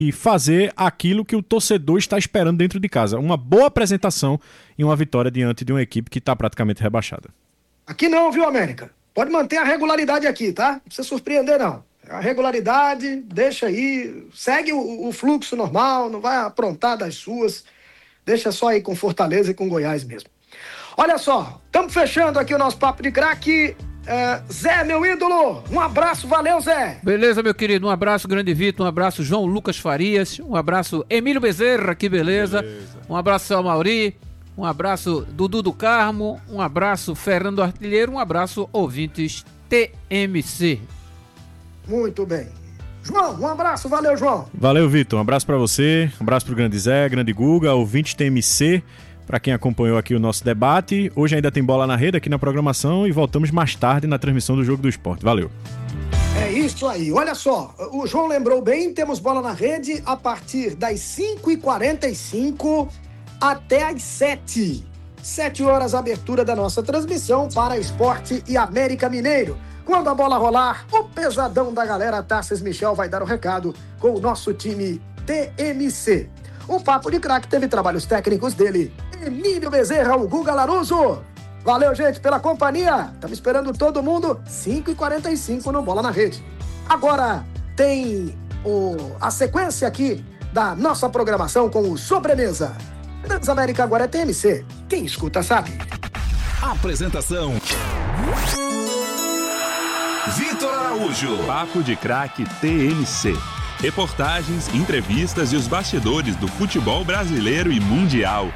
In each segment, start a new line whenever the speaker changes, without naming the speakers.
e fazer aquilo que o torcedor está esperando dentro de casa. Uma boa apresentação e uma vitória diante de uma equipe que está praticamente rebaixada.
Aqui não, viu, América? Pode manter a regularidade aqui, tá? Não precisa surpreender, não. A regularidade, deixa aí, segue o fluxo normal, não vai aprontar das suas. Deixa só aí com Fortaleza e com Goiás mesmo. Olha só, estamos fechando aqui o nosso Papo de Craque. Zé, meu ídolo, um abraço, valeu, Zé.
Beleza, meu querido, um abraço, grande Vitor, um abraço, João Lucas Farias, um abraço, Emílio Bezerra, que beleza. Um abraço ao Mauri, um abraço, Dudu do Carmo, um abraço, Fernando Artilheiro, um abraço, ouvintes TMC.
Muito bem. João, um abraço, valeu, João.
Valeu, Vitor, um abraço pra você, um abraço pro grande Zé, grande Guga, ouvintes TMC. Para quem acompanhou aqui o nosso debate, hoje ainda tem Bola na Rede aqui na programação e voltamos mais tarde na transmissão do Jogo do Esporte. Valeu.
É isso aí. Olha só, o João lembrou bem, temos Bola na Rede a partir das 5h45 até as 7. 7 horas, a abertura da nossa transmissão para Esporte e América Mineiro. Quando a bola rolar, o pesadão da galera Tarcísio Michel vai dar o recado com o nosso time TMC. O Papo de Craque teve trabalhos técnicos dele, Emílio Bezerra, o Guga Laruso. Valeu, gente, pela companhia. Estamos esperando todo mundo, 5h45 no Bola na Rede. Agora tem a sequência aqui da nossa programação com o Sobremesa. Transamérica agora é TMC. Quem escuta sabe.
Apresentação: Vitor Araújo.
Papo de Craque TMC. Reportagens, entrevistas e os bastidores do futebol brasileiro e mundial.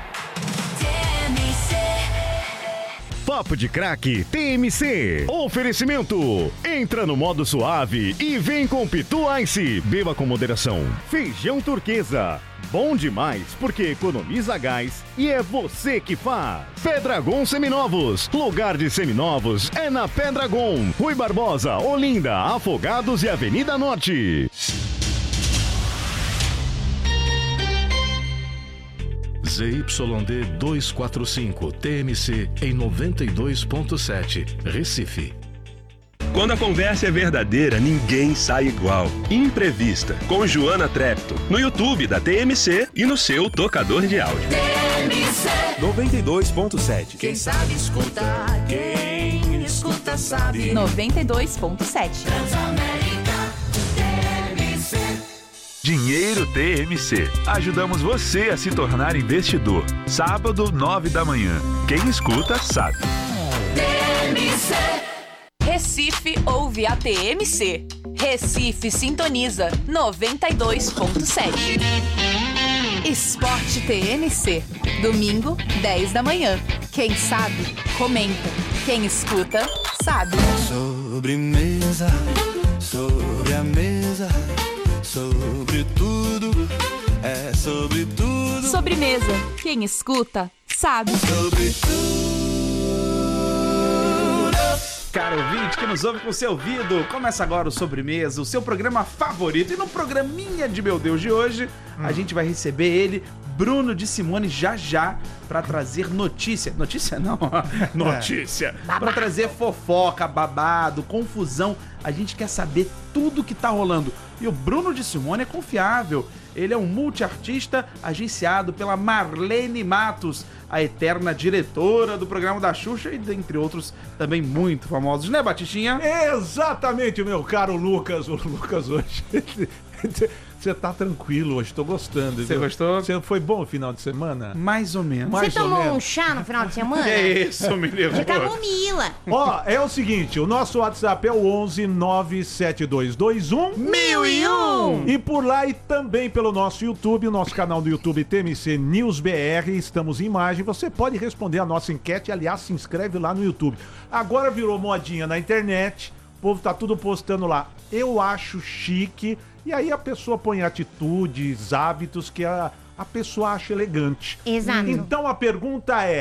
Papo de Craque TMC. Oferecimento. Entra no modo suave e vem com Pitu Ice. Beba com moderação. Feijão turquesa. Bom demais porque economiza gás e é você que faz. Pedragon Seminovos. Lugar de seminovos é na Pedragon. Rui Barbosa, Olinda, Afogados e Avenida Norte. ZYD 245 TMC em 92.7 Recife.
Quando a conversa é verdadeira, ninguém sai igual. Imprevista, com Joana Trepto, no YouTube da TMC e no seu tocador de áudio.
TMC 92.7. Quem sabe escuta, quem escuta sabe.
92.7.
Dinheiro TMC. Ajudamos você a se tornar investidor. Sábado, 9 da manhã. Quem escuta, sabe.
TMC.
Recife ouve a TMC. Recife sintoniza 92.7. Esporte TMC. Domingo, 10 da manhã. Quem sabe, comenta. Quem escuta, sabe.
Sobremesa, sobre a mesa. Sobre tudo, é sobre tudo.
Sobremesa. Quem escuta, sabe.
Sobre tudo.
Caro ouvinte que nos ouve com o seu ouvido, começa agora o Sobremesa, o seu programa favorito. E no programinha de Meu Deus de hoje, a gente vai receber ele, Bruno de Simone, já para trazer notícia. Notícia não, notícia. Para trazer fofoca, babado, confusão. A gente quer saber tudo que tá rolando. E o Bruno de Simone é confiável. Ele é um multiartista agenciado pela Marlene Matos, a eterna diretora do programa da Xuxa e dentre outros também muito famosos, né, Batistinha?
Exatamente, meu caro Lucas. O Lucas hoje... Você tá tranquilo hoje, tô gostando.
Você gostou?
Você foi bom o final de semana?
Mais ou menos.
Você tomou um chá no final de semana?
Que isso, me levou.
De camomila.
Ó, é o seguinte, o nosso WhatsApp é o 11 97221
1001.
E por lá e também pelo nosso YouTube, o nosso canal do YouTube TMC News BR, estamos em imagem. Você pode responder a nossa enquete, aliás, se inscreve lá no YouTube. Agora virou modinha na internet, o povo tá tudo postando lá. Eu acho chique. E aí a pessoa põe atitudes, hábitos que a pessoa acha elegante.
Exato.
Então a pergunta é,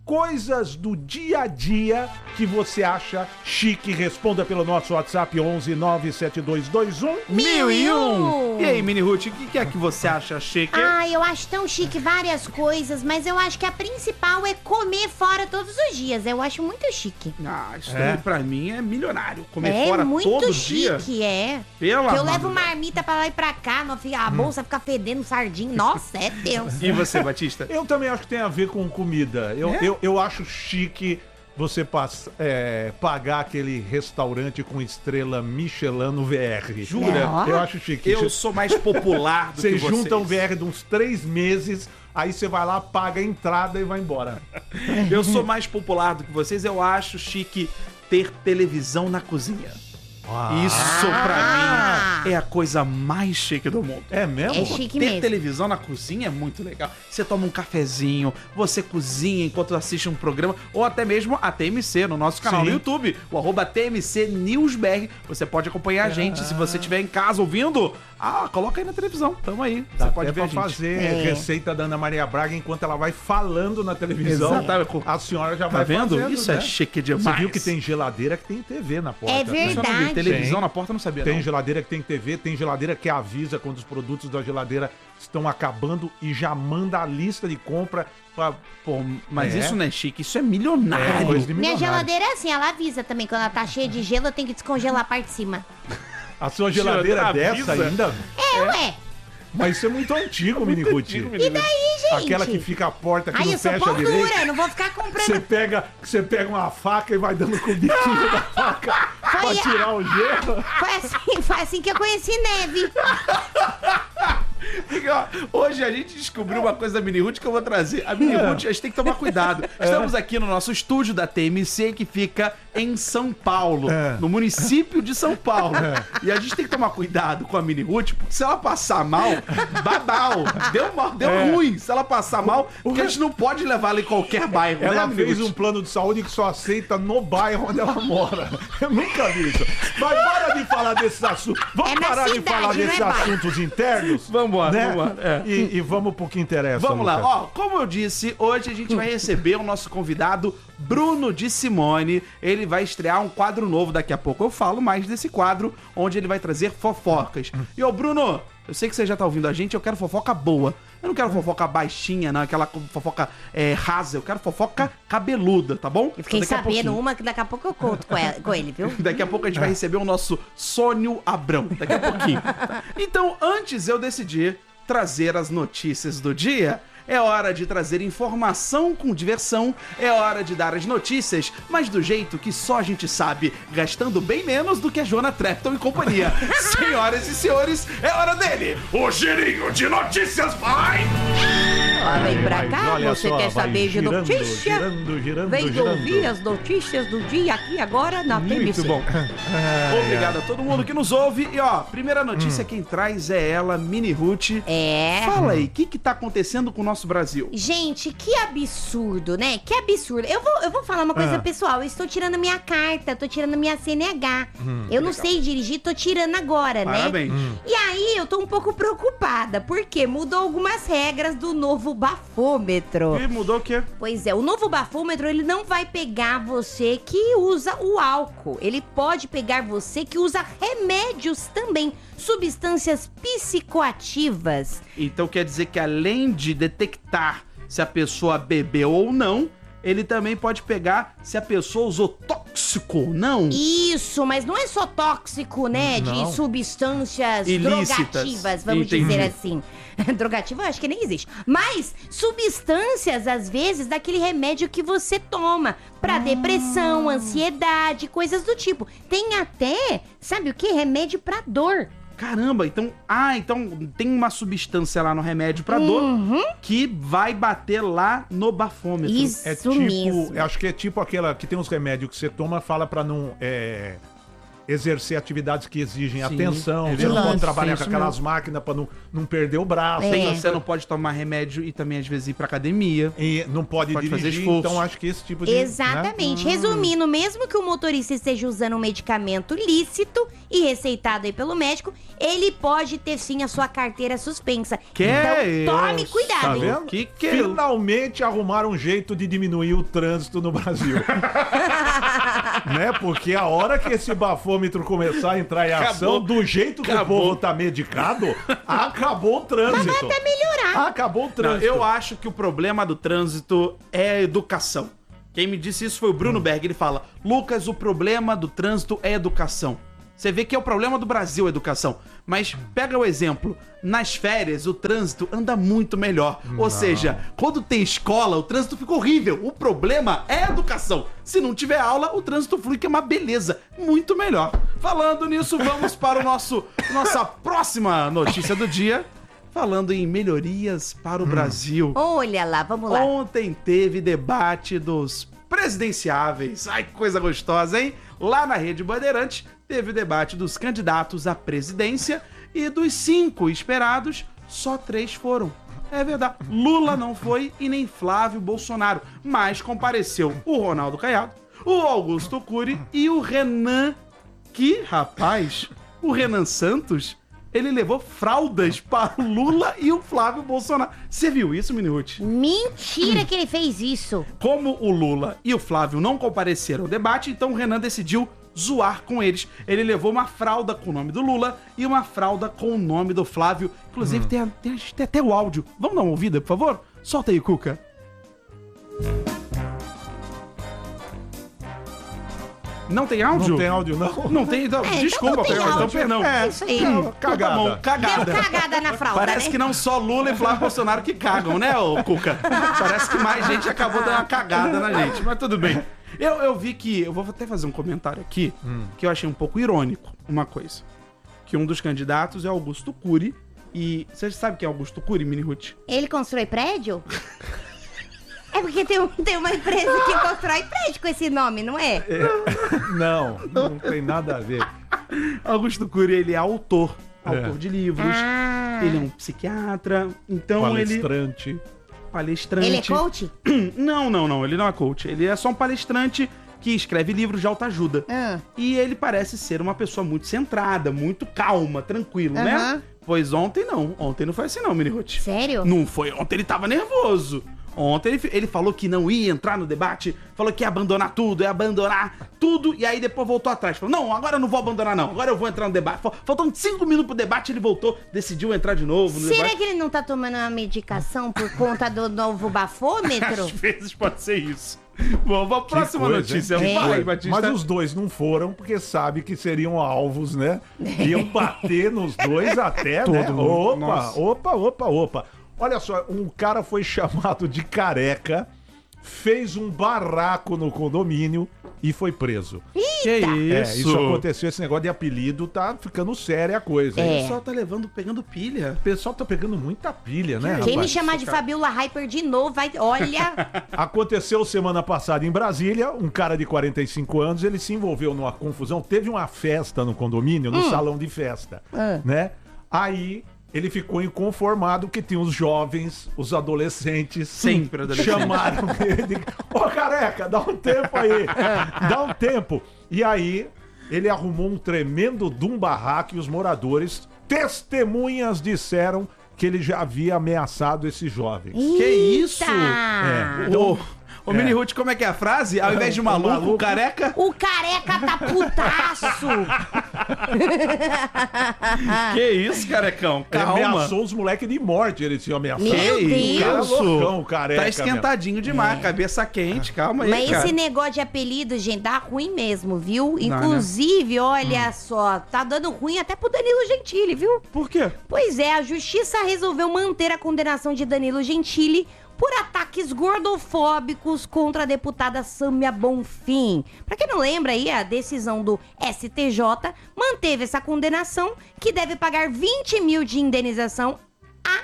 coisas do dia a dia que você acha chique. Responda pelo nosso WhatsApp 11 97221
1001. E aí, Mini Ruth, o que é que você acha chique?
Ah, eu acho tão chique várias coisas, mas eu acho que a principal é comer fora todos os dias. Eu acho muito chique.
Ah, isso daí pra mim é milionário. Comer fora
muito
todo
chique,
dia.
é.
Pela
Que eu levo marmita pra lá e pra cá, a bolsa fica fedendo sardinha. Nossa, é Deus.
E você, Batista?
Eu também acho que tem a ver com comida. Eu acho chique você pagar aquele restaurante com estrela Michelin no VR.
Jura?
Eu acho chique.
Eu sou mais popular do que
Você
vocês.
junta um VR de uns 3 meses, aí você vai lá, paga a entrada e vai embora.
Eu sou mais popular do que vocês. Eu acho chique ter televisão na cozinha. Isso pra mim é a coisa mais chique do mundo.
É mesmo?
É chique
Ter
mesmo.
televisão na cozinha é muito legal. Você toma um cafezinho, você cozinha enquanto assiste um programa, ou até mesmo a TMC no nosso canal no YouTube, o @TMC NewsBR. Você pode acompanhar a gente. Se você estiver em casa ouvindo, coloca aí na televisão. Tamo aí.
Dá
Você pode
até
ver a
pra
gente.
fazer receita da Ana Maria Braga enquanto ela vai falando na televisão.
Exatamente.
A senhora já
Tá
vai
vendo?
fazendo,
Isso é
né?
chique demais.
Você viu que tem geladeira que tem TV na porta.
É
né?
verdade.
Televisão na porta, eu não sabia
Tem
não.
geladeira que tem TV, tem geladeira que avisa quando os produtos da geladeira estão acabando e já manda a lista de compra pra...
Pô, mas
É.
isso não é chique, isso é milionário.
coisa de
Minha
milionário.
geladeira é assim, ela avisa também. Quando ela tá cheia de gelo, eu tenho que descongelar a parte de cima.
A sua geladeira
Geladeira
dessa
avisa?
ainda?
Ué.
Mas isso é muito antigo, Mini Ruth.
E daí, gente?
Aquela que fica a porta que
Ai,
não
eu sou
fecha
pão
direito.
dura, não vou ficar comprando.
Você pega uma faca e vai dando com o biquinho da faca pra tirar o gelo.
Foi assim que eu conheci neve.
Porque, ó, hoje a gente descobriu uma coisa da Mini Ruth que eu vou trazer. A Mini Ruth, a gente tem que tomar cuidado. Estamos aqui no nosso estúdio da TMC, que fica em São Paulo, no município de São Paulo. E a gente tem que tomar cuidado com a Mini Ruth, porque se ela passar mal, babau. Deu ruim. Se ela passar mal, porque a gente não pode levar ela em qualquer bairro,
Ela
né, Mini
fez
Ruth?
um plano de saúde que só aceita no bairro onde ela mora. Eu nunca vi isso. Mas bora de falar desses assuntos. Vamos
É na
parar de
cidade,
falar
não é
desses
bairro.
assuntos internos?
Vambora,
né?
vambora. É.
E vamos pro que interessa.
Vamos lá,
Lucas.
ó, como eu disse, hoje a gente vai receber o nosso convidado Bruno de Simone. Ele vai estrear um quadro novo daqui a pouco. Eu falo mais desse quadro, onde ele vai trazer fofocas. E ô Bruno, eu sei que você já tá ouvindo a gente, eu quero fofoca boa. Eu não quero fofoca baixinha, não, aquela fofoca rasa, eu quero fofoca cabeluda, tá bom?
Eu fiquei
Então, daqui a
sabendo
pouquinho.
uma que daqui a pouco eu conto com ele, viu?
Daqui a pouco a gente vai receber o nosso Sônio Abrão. Daqui a pouquinho. Então, antes eu decidi trazer as notícias do dia. É hora de trazer informação com diversão. É hora de dar as notícias, mas do jeito que só a gente sabe, gastando bem menos do que a Joana Trepton e companhia. Senhoras e senhores, é hora dele! O girinho de notícias vai!
Vem pra
Mas
cá,
olha
você
só,
quer
vai
saber de
girando,
notícia?
girando,
Vem
girando.
ouvir as notícias do dia aqui agora na TMC.
Muito bom. Obrigado a todo mundo que nos ouve. E ó, primeira notícia quem traz é ela, Mini Ruth.
É.
Fala aí, o que tá acontecendo com o nosso Brasil?
Gente, que absurdo, né? Que absurdo. Eu vou falar uma coisa pessoal. Eu estou tirando minha carta, tô tirando minha CNH. Eu não sei dirigir, tô tirando agora,
Parabéns.
né? E aí, eu tô um pouco preocupada, porque mudou algumas regras do novo bafômetro.
E mudou o quê?
Pois é, o novo bafômetro, ele não vai pegar você que usa o álcool. Ele pode pegar você que usa remédios também, substâncias psicoativas.
Então quer dizer que além de detectar se a pessoa bebeu ou não, ele também pode pegar se a pessoa usou tóxico ou não.
Isso, mas não é só tóxico, né?
Não.
De substâncias
Ilícitas.
drogativas, vamos
Entendi.
dizer assim. Drogativa eu acho que nem existe. Mas substâncias, às vezes, daquele remédio que você toma pra depressão, ansiedade, coisas do tipo. Tem até, sabe o que? Remédio pra dor.
Caramba, então tem uma substância lá no remédio pra dor que vai bater lá no bafômetro.
Isso
É tipo,
mesmo.
eu acho que é tipo aquela que tem uns remédios que você toma, fala pra não exercer atividades que exigem
Sim,
atenção,
é
você não
verdade.
pode trabalhar
Sim,
com
isso
aquelas máquinas para não perder o braço.
Você não pode tomar remédio e também às vezes ir pra academia.
E não pode
fazer
dirigir,
esforço.
então acho que esse tipo de...
Exatamente.
né?
Resumindo, mesmo que o motorista esteja usando um medicamento lícito e receitado aí pelo médico, ele pode ter sim a sua carteira suspensa. Então, tome cuidado,
Tá
hein?
vendo? Finalmente arrumaram um jeito de diminuir o trânsito no Brasil. Né? Porque a hora que esse bafômetro começar a entrar em ação, do jeito que o povo tá medicado, acabou o trânsito.
Mas vai até melhorar.
Acabou o
Não,
trânsito.
eu acho que o problema do trânsito é a educação. Quem me disse isso foi o Bruno Berg. Ele fala: Lucas, o problema do trânsito é educação. Você vê que é o problema do Brasil a educação. Mas pega o exemplo. Nas férias, o trânsito anda muito melhor. Ou seja, quando tem escola, o trânsito fica horrível. O problema é a educação. Se não tiver aula, o trânsito flui, que é uma beleza. Muito melhor. Falando nisso, vamos para nossa próxima notícia do dia. Falando em melhorias para o Brasil.
Olha lá, vamos lá.
Ontem teve debate dos presidenciáveis. Ai, que coisa gostosa, hein? Lá na Rede Bandeirantes, teve o debate dos candidatos à presidência e dos 5 esperados, só 3 foram. É verdade. Lula não foi e nem Flávio Bolsonaro, mas compareceu o Ronaldo Caiado, o Augusto Cury e o Renan, que, rapaz, o Renan Santos, ele levou fraldas para o Lula e o Flávio Bolsonaro. Você viu isso, Miniruth?
Mentira que ele fez isso.
Como o Lula e o Flávio não compareceram ao debate, então o Renan decidiu zoar com eles. Ele levou uma fralda com o nome do Lula e uma fralda com o nome do Flávio. Inclusive, tem até o áudio. Vamos dar uma ouvida, por favor? Solta aí, Cuca. Não tem áudio?
Não tem áudio, não?
Não tem, então,
então
desculpa,
não tem
então
áudio.
perdão.
É isso aí.
Cagada.
Tá bom, cagada.
Deu cagada na fralda,
Parece
né?
que não só Lula e Flávio Bolsonaro que cagam, né, ô Cuca? Parece que mais gente acabou dando uma cagada na gente, mas tudo bem. Eu vi que, eu vou até fazer um comentário aqui, que eu achei um pouco irônico, uma coisa. Que um dos candidatos é Augusto Cury, e você sabe quem é Augusto Cury, Miniruth?
Ele constrói prédio? É porque tem uma empresa que constrói prédio com esse nome, não é?
Não tem nada a ver.
Augusto Cury, ele é autor de livros, ele é um psiquiatra, então
Palestrante.
Palestrante.
Ele é coach?
Não, ele não é coach. Ele é só um palestrante que escreve livros de autoajuda. E ele parece ser uma pessoa muito centrada, muito calma, tranquilo, né? Pois ontem não foi assim não, Miniruth.
Sério?
Não foi, ontem ele tava nervoso. Ontem ele falou que não ia entrar no debate, falou que ia abandonar tudo, e aí depois voltou atrás. Falou, não, agora eu não vou abandonar não, agora eu vou entrar no debate. Faltando 5 minutos pro debate, ele voltou, decidiu entrar de novo no
Será
debate.
que ele não tá tomando uma medicação por conta do novo bafômetro?
Às vezes pode ser isso. Bom, a próxima notícia. Vai, Batista.
Mas os dois não foram porque sabe que seriam alvos, né? Iam bater nos dois até,
Todo
né?
mundo.
Opa. Olha só, um cara foi chamado de careca, fez um barraco no condomínio e foi preso.
Que
Isso aconteceu, esse negócio de apelido tá ficando séria a coisa.
O pessoal tá pegando pilha.
O pessoal tá pegando muita pilha, né,
Quem me
rapaz?
chamar de Fabiola Hyper de novo, vai... Olha...
Aconteceu semana passada em Brasília, um cara de 45 anos, ele se envolveu numa confusão, teve uma festa no condomínio, no salão de festa, né? Aí ele ficou inconformado que tinha os jovens, os adolescentes,
Sempre adolescentes.
chamaram ele de... Ô, careca, dá um tempo aí, dá um tempo. E aí ele arrumou um tremendo barraco e os moradores, testemunhas, disseram que ele já havia ameaçado esses jovens.
Que isso?
Então,
Ô, Miniruth, como é que é a frase? Ao invés de maluco, o careca...
O careca tá putaço!
Que isso, carecão?
ele
Calma.
ameaçou os moleques de morte, ele tinha ameaçado.
Meu
Que
Deus!
O cara é
isso?
loucão, careca.
Tá esquentadinho demais, cabeça quente, calma aí,
Mas
cara.
esse negócio de apelido, gente, dá ruim mesmo, viu?
né?
Inclusive, olha só, tá dando ruim até pro Danilo Gentili, viu?
Por quê?
Pois é, a justiça resolveu manter a condenação de Danilo Gentili por ataques gordofóbicos contra a deputada Sâmia Bonfim. Pra quem não lembra aí, a decisão do STJ manteve essa condenação, que deve pagar 20 mil de indenização a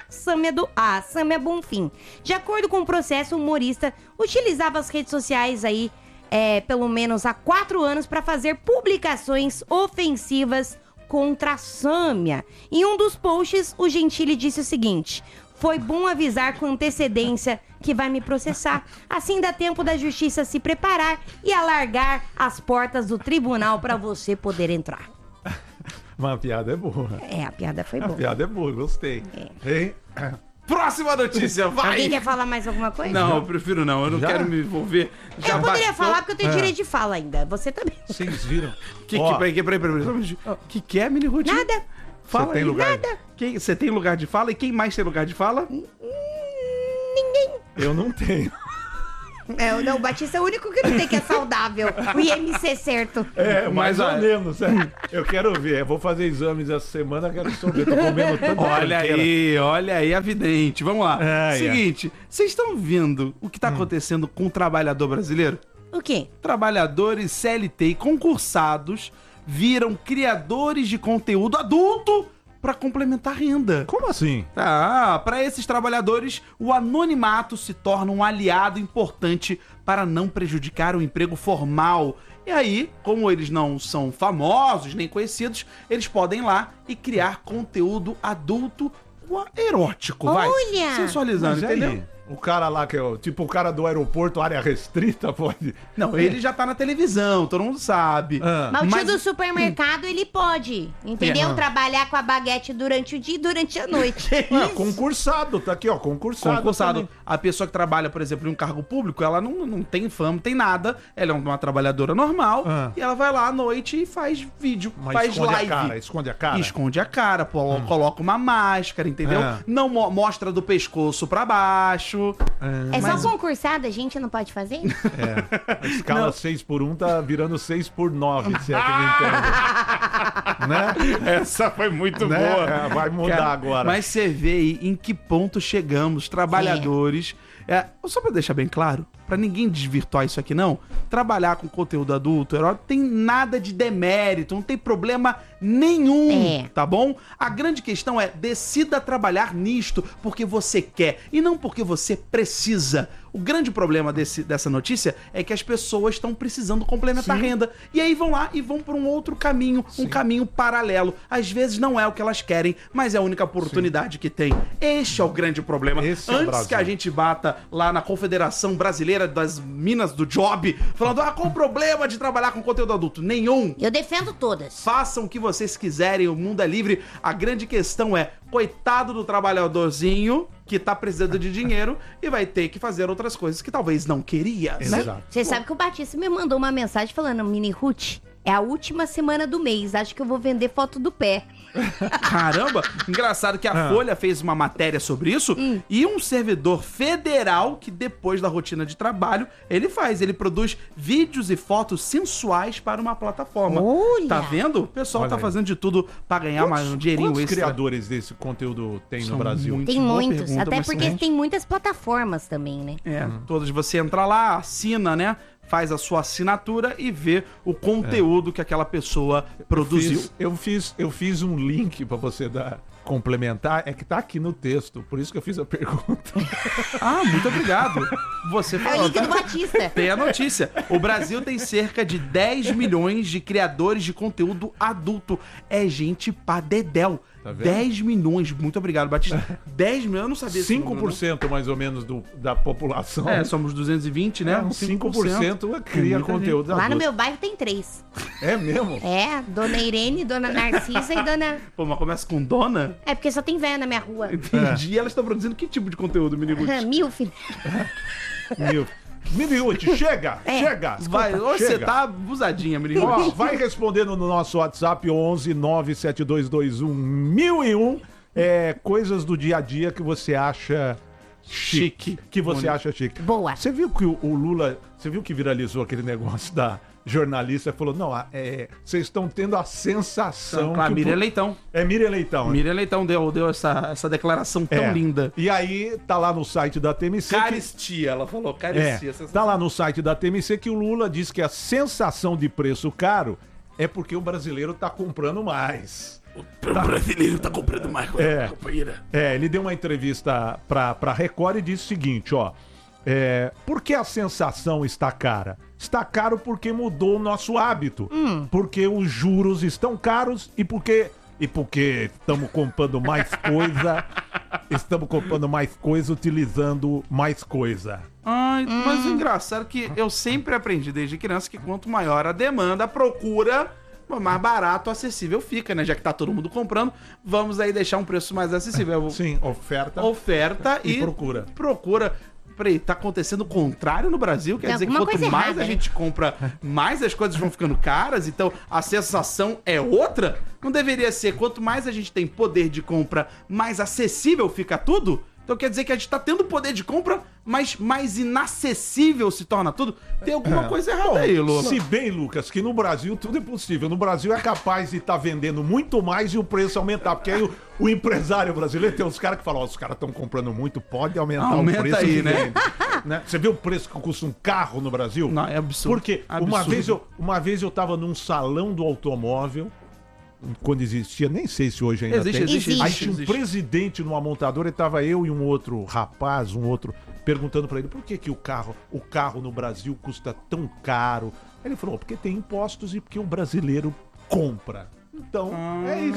Sâmia Bonfim. De acordo com o processo, o humorista utilizava as redes sociais aí pelo menos há 4 anos para fazer publicações ofensivas contra a Sâmia. Em um dos posts, o Gentili disse o seguinte: foi bom avisar com antecedência que vai me processar. Assim dá tempo da justiça se preparar e alargar as portas do tribunal para você poder entrar.
Mas a piada é boa.
A piada foi
A
boa.
piada é boa, gostei. Hein?
Próxima notícia, vai!
Alguém quer falar mais alguma coisa?
Não, eu prefiro não, eu não quero me envolver.
Eu poderia falar porque eu tenho direito de fala ainda. Você também.
Vocês viram?
Peraí. Que é, Mini Ruth?
Nada.
Fala
Você tem
aí.
lugar?
Nada.
Você tem lugar de fala? E quem mais tem lugar de fala?
Ninguém.
Eu não tenho.
O Batista é o único que não tem, que é saudável. O IMC certo.
Mais ou menos. Eu quero ver. Eu vou fazer exames essa semana, quero saber. Tô comendo tanto.
Olha aí a vidente. Vamos lá. Seguinte, vocês estão vendo o que tá acontecendo com o trabalhador brasileiro?
O quê?
Trabalhadores CLT e concursados viram criadores de conteúdo adulto para complementar a renda.
Como assim?
Para esses trabalhadores, o anonimato se torna um aliado importante para não prejudicar o emprego formal. E aí, como eles não são famosos nem conhecidos, eles podem ir lá e criar conteúdo adulto erótico, vai.
Olha!
Sensualizando,
Mas
entendeu?
aí, o cara lá que é tipo o cara do aeroporto, área restrita, pode.
Não, ele já tá na televisão, todo mundo sabe.
Mas o tio do supermercado, ele pode, entendeu? Trabalhar com a baguete durante o dia e durante a noite.
Concursado, tá aqui, ó, concursado.
Também. A pessoa que trabalha, por exemplo, em um cargo público, ela não tem fama, não tem nada. Ela é uma trabalhadora normal e ela vai lá à noite e faz vídeo,
Mas
faz
esconde
live.
a cara, esconde a cara?
Esconde a cara, coloca uma máscara, entendeu? Não mostra do pescoço pra baixo.
Só concursada, a gente não pode fazer?
A escala 6x1 tá virando 6x9, se é que me entende. Né?
Essa foi muito
Né?
boa.
Vai mudar agora.
Mas você vê aí em que ponto chegamos, trabalhadores. Só pra deixar bem claro, pra ninguém desvirtuar isso aqui não, trabalhar com conteúdo adulto erótico tem nada de demérito, não tem problema nenhum, tá bom? A grande questão é, decida trabalhar nisto porque você quer e não porque você precisa. O grande problema dessa notícia é que as pessoas estão precisando complementar a renda. E aí vão lá e vão por um outro caminho, um caminho paralelo. Às vezes não é o que elas querem, mas é a única oportunidade que tem. Este é o grande problema. Antes que a gente bata lá na Confederação Brasileira das Minas do Job, falando, qual o problema de trabalhar com conteúdo adulto? Nenhum.
Eu defendo todas.
Façam o que vocês quiserem, o mundo é livre. A grande questão é, coitado do trabalhadorzinho que tá precisando de dinheiro e vai ter que fazer outras coisas que talvez não queria, né?
Você sabe que o Batista me mandou uma mensagem falando, Mini Ruth, é a última semana do mês, acho que eu vou vender foto do pé.
Caramba! Engraçado que a Folha fez uma matéria sobre isso e um servidor federal que depois da rotina de trabalho, ele produz vídeos e fotos sensuais para uma plataforma.
Olha!
Tá vendo? O pessoal tá fazendo de tudo para ganhar um dinheirinho
Quantos
extra.
criadores desse conteúdo tem no Brasil?
Tem muitos, até porque tem muitas plataformas também, né?
Todas você entra lá, assina, né? Faz a sua assinatura e vê o conteúdo que aquela pessoa produziu.
Eu fiz um link pra você complementar, é que tá aqui no texto, por isso que eu fiz a pergunta.
Muito obrigado. Você falou.
É o link do Batista.
Tem a notícia. O Brasil tem cerca de 10 milhões de criadores de conteúdo adulto. É gente pra dedéu.
Tá vendo?
10 milhões. Muito obrigado, Batista. 10 milhões, eu não sabia.
5% mais ou menos da população.
Somos 220, né?
5% cria conteúdo adulto.
Lá no meu bairro tem 3.
É mesmo?
Dona Irene, Dona Narcisa e Dona...
Pô, mas começa com dona?
É porque só tem véia na minha rua.
Entendi. E elas estão produzindo que tipo de conteúdo, Mini Ruth?
Milf.
Mini Ruth, chega! Chega!
Vai, hoje você tá abusadinha, Mini Ruth.
Vai respondendo no nosso WhatsApp 11 97221 1001 coisas do dia a dia que você acha chique. Que você acha chique.
Boa.
Você viu que o Lula, você viu que viralizou aquele negócio da jornalista, falou, não, vocês estão tendo a sensação que
Miriam Leitão.
Miriam Leitão.
Miriam Leitão deu essa declaração tão linda.
E aí, tá lá no site da TMC...
Caristia, ela falou, caristia.
Tá lá no site da TMC que o Lula diz que a sensação de preço caro é porque o brasileiro tá comprando mais.
O brasileiro tá comprando mais, companheira.
Ele deu uma entrevista pra Record e disse o seguinte, por que a sensação está cara? está caro porque mudou o nosso hábito. Porque os juros estão caros e porque estamos comprando mais coisa. Estamos comprando mais coisa, utilizando mais coisa.
Ai, mas o engraçado é que eu sempre aprendi desde criança que quanto maior a demanda, a procura, mais barato, acessível fica, né? Já que tá todo mundo comprando, vamos aí deixar um preço mais acessível.
Sim, oferta
e
procura.
Peraí, tá acontecendo o contrário no Brasil? Quer dizer que quanto mais
errada,
a gente compra, mais as coisas vão ficando caras? Então a sensação é outra? Não deveria ser, quanto mais a gente tem poder de compra, mais acessível fica tudo? Então quer dizer que a gente tá tendo poder de compra, mas mais inacessível se torna tudo? Tem alguma coisa errada aí, Lula.
Se bem, Lucas, que no Brasil tudo é possível. No Brasil é capaz de estar vendendo muito mais e o preço aumentar. Porque aí o empresário brasileiro tem uns caras que falam, os caras estão comprando muito, pode aumentar o preço
aí,
que
né?
vende. Né? Você viu o preço que custa um carro no Brasil?
Não, é absurdo.
Porque
absurdo.
uma vez eu tava num salão do automóvel, quando existia, nem sei se hoje ainda tem.
Existe.
Aí tinha um presidente numa montadora e tava eu e um outro rapaz, perguntando pra ele por que o carro no Brasil custa tão caro. Aí ele falou, porque tem impostos e porque o brasileiro compra. Então, é isso.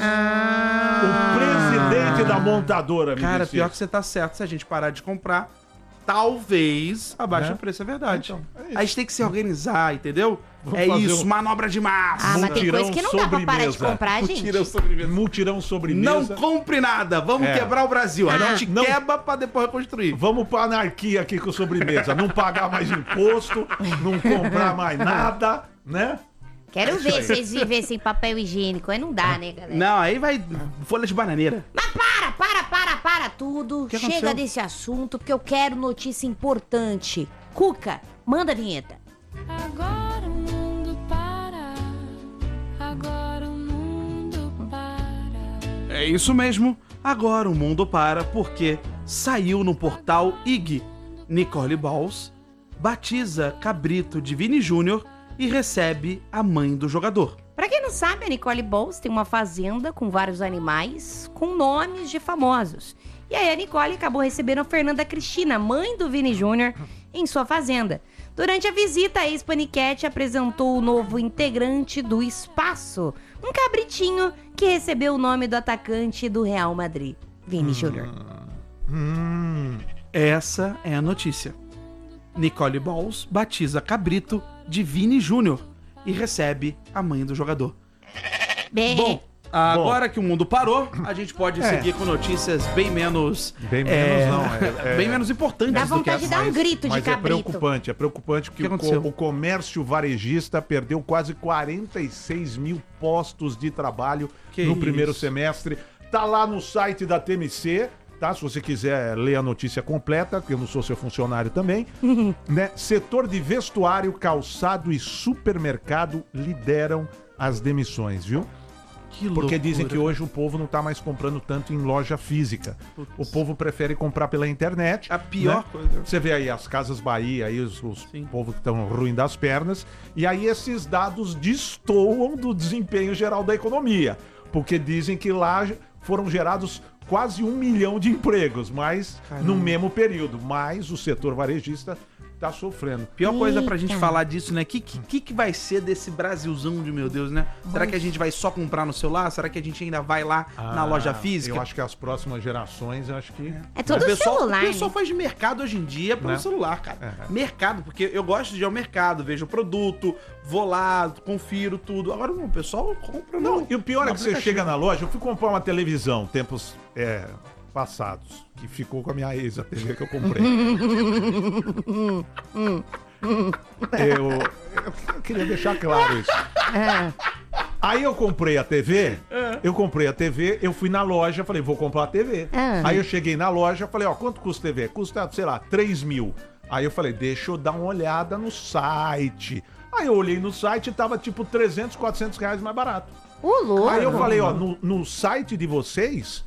O presidente da montadora me
Cara,
disse
pior
isso.
que você tá certo. Se a gente parar de comprar, talvez abaixe o preço, é verdade.
Então, é isso.
A gente tem que se organizar, entendeu?
Vamos
é
fazer
isso, manobra de massa.
Ah, mas tem coisa que não dá pra parar de
sobremesa.
comprar, gente.
Mutirão sobremesa.
Não compre nada, vamos quebrar o Brasil. A gente quebra pra depois reconstruir.
Vamos pra anarquia aqui com sobremesa. Não pagar mais imposto, não comprar mais nada, né?
Quero ver vocês viverem sem papel higiênico. Aí não dá, né, galera?
Não, aí vai folha de bananeira.
Mas para tudo.
que
Chega
aconteceu?
desse assunto, porque eu quero notícia importante. Cuca, manda a vinheta.
Agora o mundo para, agora o mundo para.
É isso mesmo. Agora o mundo para porque saiu no portal IG. Nicole Balls batiza cabrito de Vini Júnior e recebe a mãe do jogador.
Pra quem não sabe, a Nicole Balls tem uma fazenda com vários animais com nomes de famosos. E aí a Nicole acabou recebendo a Fernanda Cristina, mãe do Vini Júnior, em sua fazenda. Durante a visita, a ex-paniquete apresentou o novo integrante do Espaço, um cabritinho que recebeu o nome do atacante do Real Madrid, Vini Júnior.
Essa é a notícia. Nicole Balls batiza cabrito de Vini Júnior e recebe a mãe do jogador. Bom, agora que o mundo parou, a gente pode seguir com notícias bem menos...
Bem menos
bem menos importantes
Dá
do que
vontade de
essa.
dar um grito de
Mas
cabrito.
é preocupante porque
O que aconteceu?
o comércio varejista perdeu quase 46 mil postos de trabalho no primeiro semestre. Tá lá no site da TMC, tá? Se você quiser ler a notícia completa, porque eu não sou seu funcionário também, né? Setor de vestuário, calçado e supermercado lideram as demissões, viu?
Que
Porque dizem
loucura,
que hoje o povo não tá mais comprando tanto em loja física. O povo prefere comprar pela internet.
A pior
né?
coisa.
Você vê aí as Casas Bahia, aí os povos que estão ruim das pernas. E aí esses dados destoam do desempenho geral da economia. Porque dizem que lá foram gerados quase 1 milhão de empregos, mas no mesmo período. Mas o setor varejista tá sofrendo.
Pior coisa pra gente falar disso, né? Que vai ser desse Brasilzão de meu Deus, né? Será que a gente vai só comprar no celular? Será que a gente ainda vai lá na loja física?
Eu acho que as próximas gerações, eu acho que...
É tudo celular,
O pessoal
né?
faz de mercado hoje em dia pelo
Né?
celular, cara. Mercado, porque eu gosto de ir ao mercado, vejo o produto, vou lá, confiro tudo. Agora não, o pessoal compra
Não, e o pior
no
é que você
aplicativo.
chega na loja, eu fui comprar uma televisão tempos passados, que ficou com a minha ex, a TV que eu comprei. Eu queria deixar claro isso. Aí eu comprei a TV, eu fui na loja, falei, vou comprar a TV. Aí eu cheguei na loja, falei, ó, quanto custa a TV? Custa, sei lá, 3 mil. Aí eu falei, deixa eu dar uma olhada no site. Aí eu olhei no site e tava tipo 300, 400 reais mais barato.
Louco.
Aí eu falei, ó, no site de vocês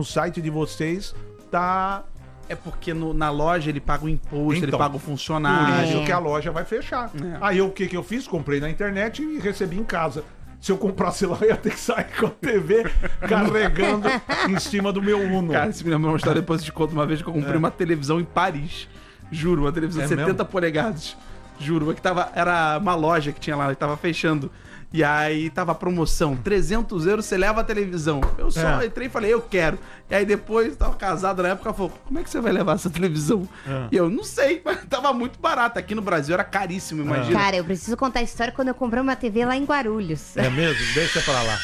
tá...
É porque na loja ele paga o imposto, ele
Então,
paga o funcionário.
Por isso que a loja vai fechar. Aí o que eu fiz? Comprei na internet e recebi em casa. Se eu comprasse lá, eu ia ter que sair com a TV carregando em cima do meu Uno.
Cara, se me lembra uma história, depois eu te conto uma vez que eu comprei uma televisão em Paris. Juro, uma televisão de 70 polegadas. Juro, que era uma loja que tinha lá, que tava fechando. E aí tava a promoção, 300 euros você leva a televisão. Eu só entrei e falei, eu quero. E aí depois, tava casado na época, ela falou, como é que você vai levar essa televisão? E eu, não sei, mas tava muito barato. Aqui no Brasil era caríssimo, imagina.
Cara, eu preciso contar a história quando eu comprei uma TV lá em Guarulhos.
É mesmo? Deixa pra lá.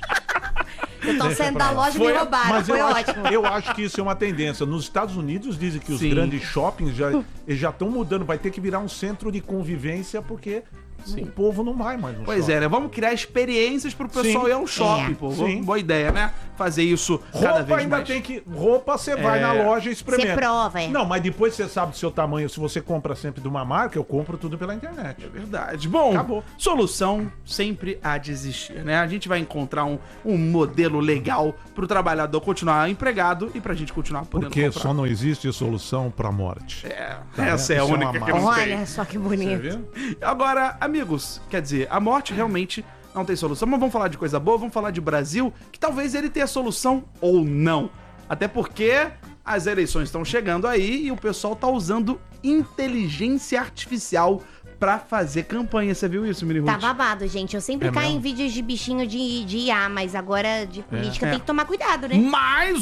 Eu tô saindo da loja e me roubaram,
Mas
foi ótimo.
eu acho que isso é uma tendência. Nos Estados Unidos dizem que os grandes shoppings já estão mudando. Vai ter que virar um centro de convivência porque o povo não vai mais no shopping.
Pois é, né? Vamos criar experiências pro pessoal ir ao shopping, pô.
Sim.
Boa ideia, né? Fazer isso cada vez
ainda
mais.
tem que... Roupa você vai na loja e experimenta.
Você prova,
Não, mas depois você sabe do seu tamanho. Se você compra sempre de uma marca, eu compro tudo pela internet.
É verdade. Bom,
acabou.
Solução sempre há de existir, né? A gente vai encontrar um modelo legal pro trabalhador continuar empregado e pra gente continuar podendo
Porque
comprar.
só não existe solução pra morte.
Essa é a única que não tem.
Olha só que bonito.
Agora, amigos, quer dizer, a morte realmente não tem solução, mas vamos falar de coisa boa, vamos falar de Brasil, que talvez ele tenha solução ou não. Até porque as eleições estão chegando aí e o pessoal tá usando inteligência artificial pra fazer campanha. Você viu isso, Miri Ruth?
Tá babado, gente. Eu sempre caio em vídeos de bichinho de IA, mas agora de política tem que tomar cuidado, né?
Mas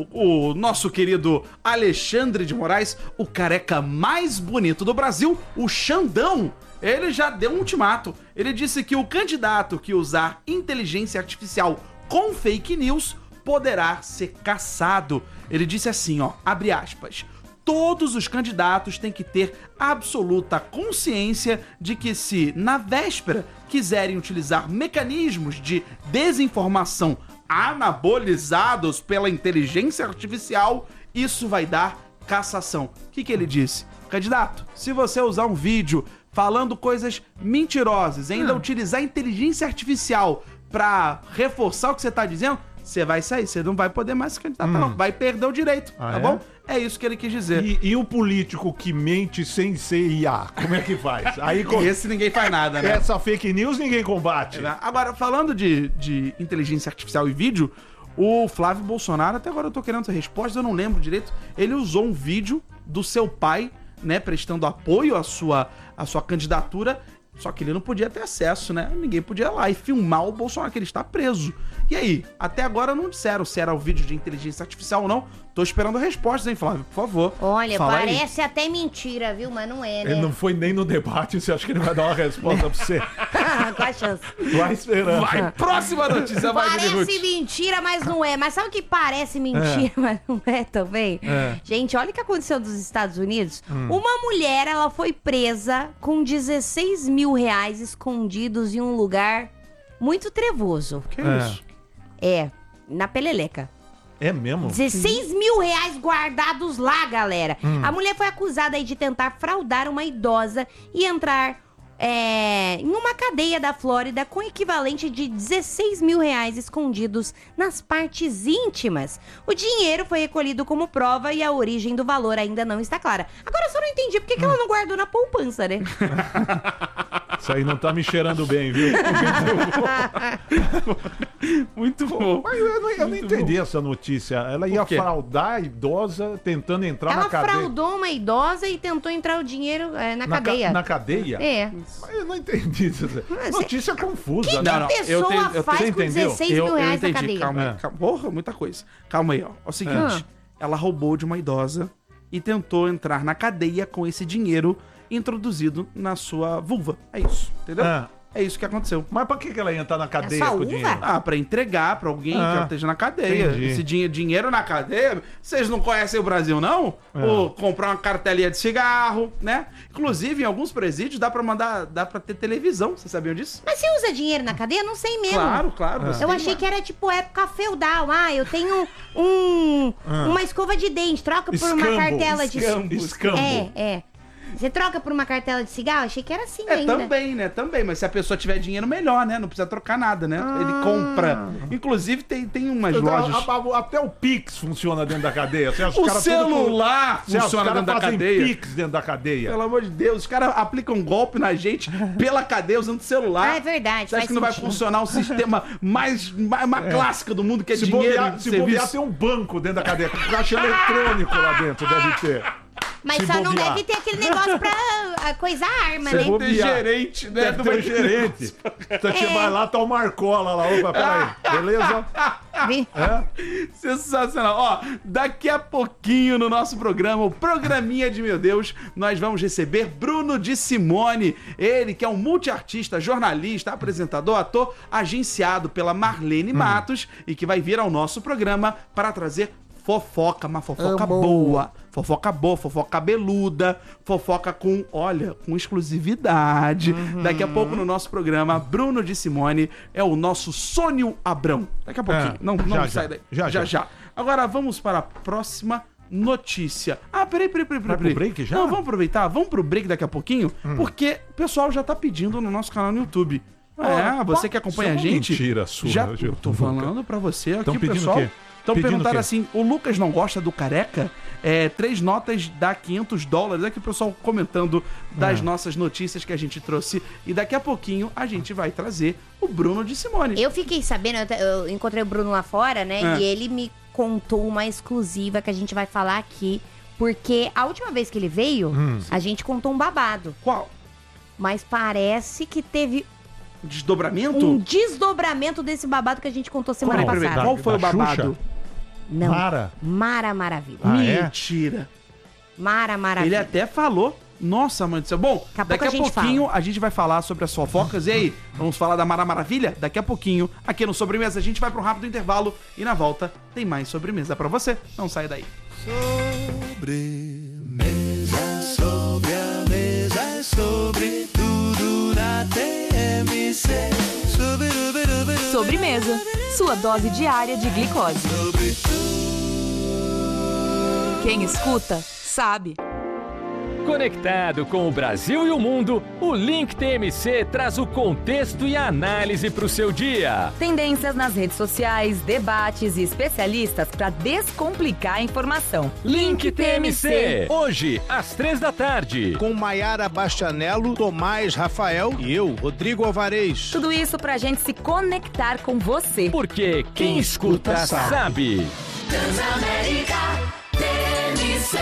o nosso querido Alexandre de Moraes, o careca mais bonito do Brasil, o Xandão, ele já deu um ultimato. Ele disse que o candidato que usar inteligência artificial com fake news poderá ser caçado. Ele disse assim, ó, abre aspas, todos os candidatos têm que ter absoluta consciência de que se, na véspera, quiserem utilizar mecanismos de desinformação anabolizados pela inteligência artificial, isso vai dar cassação. O que ele disse? Candidato, se você usar um vídeo falando coisas mentirosas, ainda utilizar inteligência artificial pra reforçar o que você tá dizendo, você vai sair, você não vai poder mais se candidatar, não. Vai perder o direito, tá bom? É isso que ele quis dizer.
E o político que mente sem ser IA, como é que faz? Aí,
esse ninguém faz nada, né?
Essa fake news ninguém combate.
Agora, falando de inteligência artificial e vídeo, o Flávio Bolsonaro, até agora eu tô querendo essa resposta, eu não lembro direito, ele usou um vídeo do seu pai, né, prestando apoio à sua candidatura, só que ele não podia ter acesso, né? Ninguém podia ir lá e filmar o Bolsonaro, que ele está preso. E aí? Até agora não disseram se era o vídeo de inteligência artificial ou não. Tô esperando a resposta, hein, Flávio? Por favor.
Olha,
fala
parece até mentira, viu? Mas não é, né?
Ele não foi nem no debate, você acha que ele vai dar uma resposta pra você?
Qual a chance?
Vai esperando.
Vai, próxima notícia, vai,
Parece mentira, mas não é. Mas sabe o que parece mentira, mas não é também? Gente, olha o que aconteceu nos Estados Unidos. Uma mulher, ela foi presa com 16 mil reais escondidos em um lugar muito trevoso.
Que isso?
Na Peleleca.
É mesmo?
16 mil reais guardados lá, galera. A mulher foi acusada aí de tentar fraudar uma idosa e entrar em uma cadeia da Flórida com equivalente de 16 mil reais escondidos nas partes íntimas. O dinheiro foi recolhido como prova e a origem do valor ainda não está clara. Agora eu só não entendi por que ela não guardou na poupança, né?
Isso aí não tá me cheirando bem, viu?
Muito bom.
Mas eu não entendi essa notícia. Ela ia fraudar a idosa tentando entrar na cadeia.
Ela fraudou uma idosa e tentou entrar o dinheiro na cadeia.
Na cadeia?
É.
Mas eu não entendi isso. Notícia confusa,
que
né?
pessoa faz com 16 mil reais na cadeia?
Calma aí. Porra, muita coisa. Calma aí, ó. É o seguinte. Ela roubou de uma idosa e tentou entrar na cadeia com esse dinheiro introduzido na sua vulva. É isso, entendeu? É isso que aconteceu.
Mas pra que ela ia entrar na cadeia com o dinheiro?
Pra entregar pra alguém que ela esteja na cadeia.
Entendi.
Esse dinheiro na cadeia, vocês não conhecem o Brasil, não? Ou comprar uma cartelinha de cigarro, né? Inclusive, em alguns presídios dá pra ter televisão, vocês sabiam disso?
Mas você usa dinheiro na cadeia? Não sei mesmo.
Claro.
Eu achei que era tipo época feudal. Eu tenho uma escova de dente, troca por uma cartela de...
Escambo.
Você troca por uma cartela de cigarro? Achei que era assim ainda.
Também, mas se a pessoa tiver dinheiro, melhor, né? Não precisa trocar nada, né? Ele compra. Inclusive, tem umas lojas...
Até o Pix funciona dentro da cadeia.
O celular funciona dentro da cadeia.
Pix dentro da cadeia.
Pelo amor de Deus, os caras aplicam um golpe na gente pela cadeia usando celular.
É verdade.
Você acha que não vai funcionar o sistema mais clássico do mundo, que é dinheiro
se bobear, tem um banco dentro da cadeia. Caixa eletrônico lá dentro deve ter.
Mas só não deve ter aquele negócio pra a coisa arma,
Você
né?
bobear.
gerente, né?
Deve ter um gerente. Então você vai lá, tá o Marcola lá. Opa, peraí. Beleza?
Sensacional. Ó, daqui a pouquinho no nosso programa, o Programinha de Meu Deus, nós vamos receber Bruno de Simone. Ele que é um multiartista, jornalista, apresentador, ator, agenciado pela Marlene Matos e que vai vir ao nosso programa para trazer fofoca, uma fofoca boa. Fofoca boa, fofoca cabeluda, fofoca com, olha, com exclusividade. Daqui a pouco no nosso programa, Bruno de Simone é o nosso Sônio Abrão. Daqui a pouquinho. Não sai daí. Já. Agora vamos para a próxima notícia. Ah, peraí.
Vai pro break já?
Não, vamos aproveitar. Vamos pro break daqui a pouquinho, porque o pessoal já tá pedindo no nosso canal no YouTube. Você que acompanha a gente.
Mentira sua.
Já tô falando pra você aqui,
Tão pedindo
pessoal.
o quê?
Então
Pedindo
perguntaram
o quê?
assim, o Lucas não gosta do careca? 3 notas dá $500. Aqui o pessoal comentando das nossas notícias que a gente trouxe. E daqui a pouquinho a gente vai trazer o Bruno de Simone.
Eu fiquei sabendo, eu encontrei o Bruno lá fora, né? E ele me contou uma exclusiva que a gente vai falar aqui. Porque a última vez que ele veio, a gente contou um babado.
Qual?
Mas parece que teve
Desdobramento?
um desdobramento desse babado que a gente contou semana passada.
Qual foi o babado?
Não.
Mara?
Mara Maravilha.
Mentira.
Mara Maravilha.
Ele até falou. Nossa, mãe do céu. Bom, daqui a pouquinho a gente vai falar sobre as fofocas. E aí, vamos falar da Mara Maravilha? Daqui a pouquinho, aqui no Sobremesa, a gente vai para um rápido intervalo. E na volta, tem mais sobremesa para você. Não sai daí.
Sobremesa, sobre a mesa, é sobre tudo na TMC.
Sobremesa, sua dose diária de glicose. Quem escuta, sabe.
Conectado com o Brasil e o mundo, o Link TMC traz o contexto e a análise para o seu dia.
Tendências nas redes sociais, debates e especialistas para descomplicar a informação.
Link TMC, hoje, às 15h.
Com Maiara Bastianello, Tomás Rafael e eu, Rodrigo Alvarez.
Tudo isso pra gente se conectar com você.
Porque quem escuta sabe.
Transamérica TMC.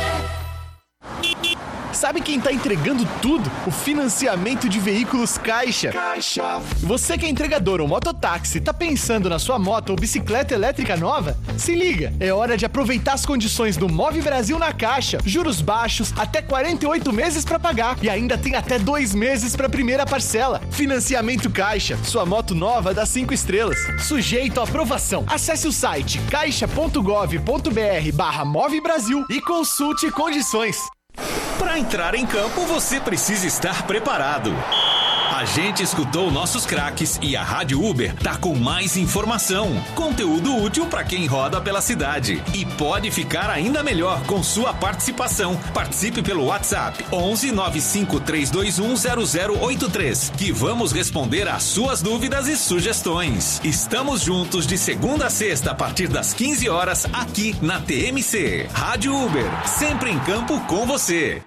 Sabe quem tá entregando tudo? O financiamento de veículos Caixa. Você que é entregador ou mototáxi, tá pensando na sua moto ou bicicleta elétrica nova? Se liga, é hora de aproveitar as condições do Move Brasil na Caixa. Juros baixos, até 48 meses pra pagar e ainda tem até 2 meses pra primeira parcela. Financiamento Caixa, sua moto nova dá 5 estrelas. Sujeito à aprovação. Acesse o site caixa.gov.br/Move Brasil e consulte condições.
Para entrar em campo, você precisa estar preparado. A gente escutou nossos craques e a Rádio Uber tá com mais informação, conteúdo útil para quem roda pela cidade. E pode ficar ainda melhor com sua participação. Participe pelo WhatsApp 11 95 321 0083, que vamos responder às suas dúvidas e sugestões. Estamos juntos de segunda a sexta a partir das 15 horas aqui na TMC. Rádio Uber, sempre em campo com você.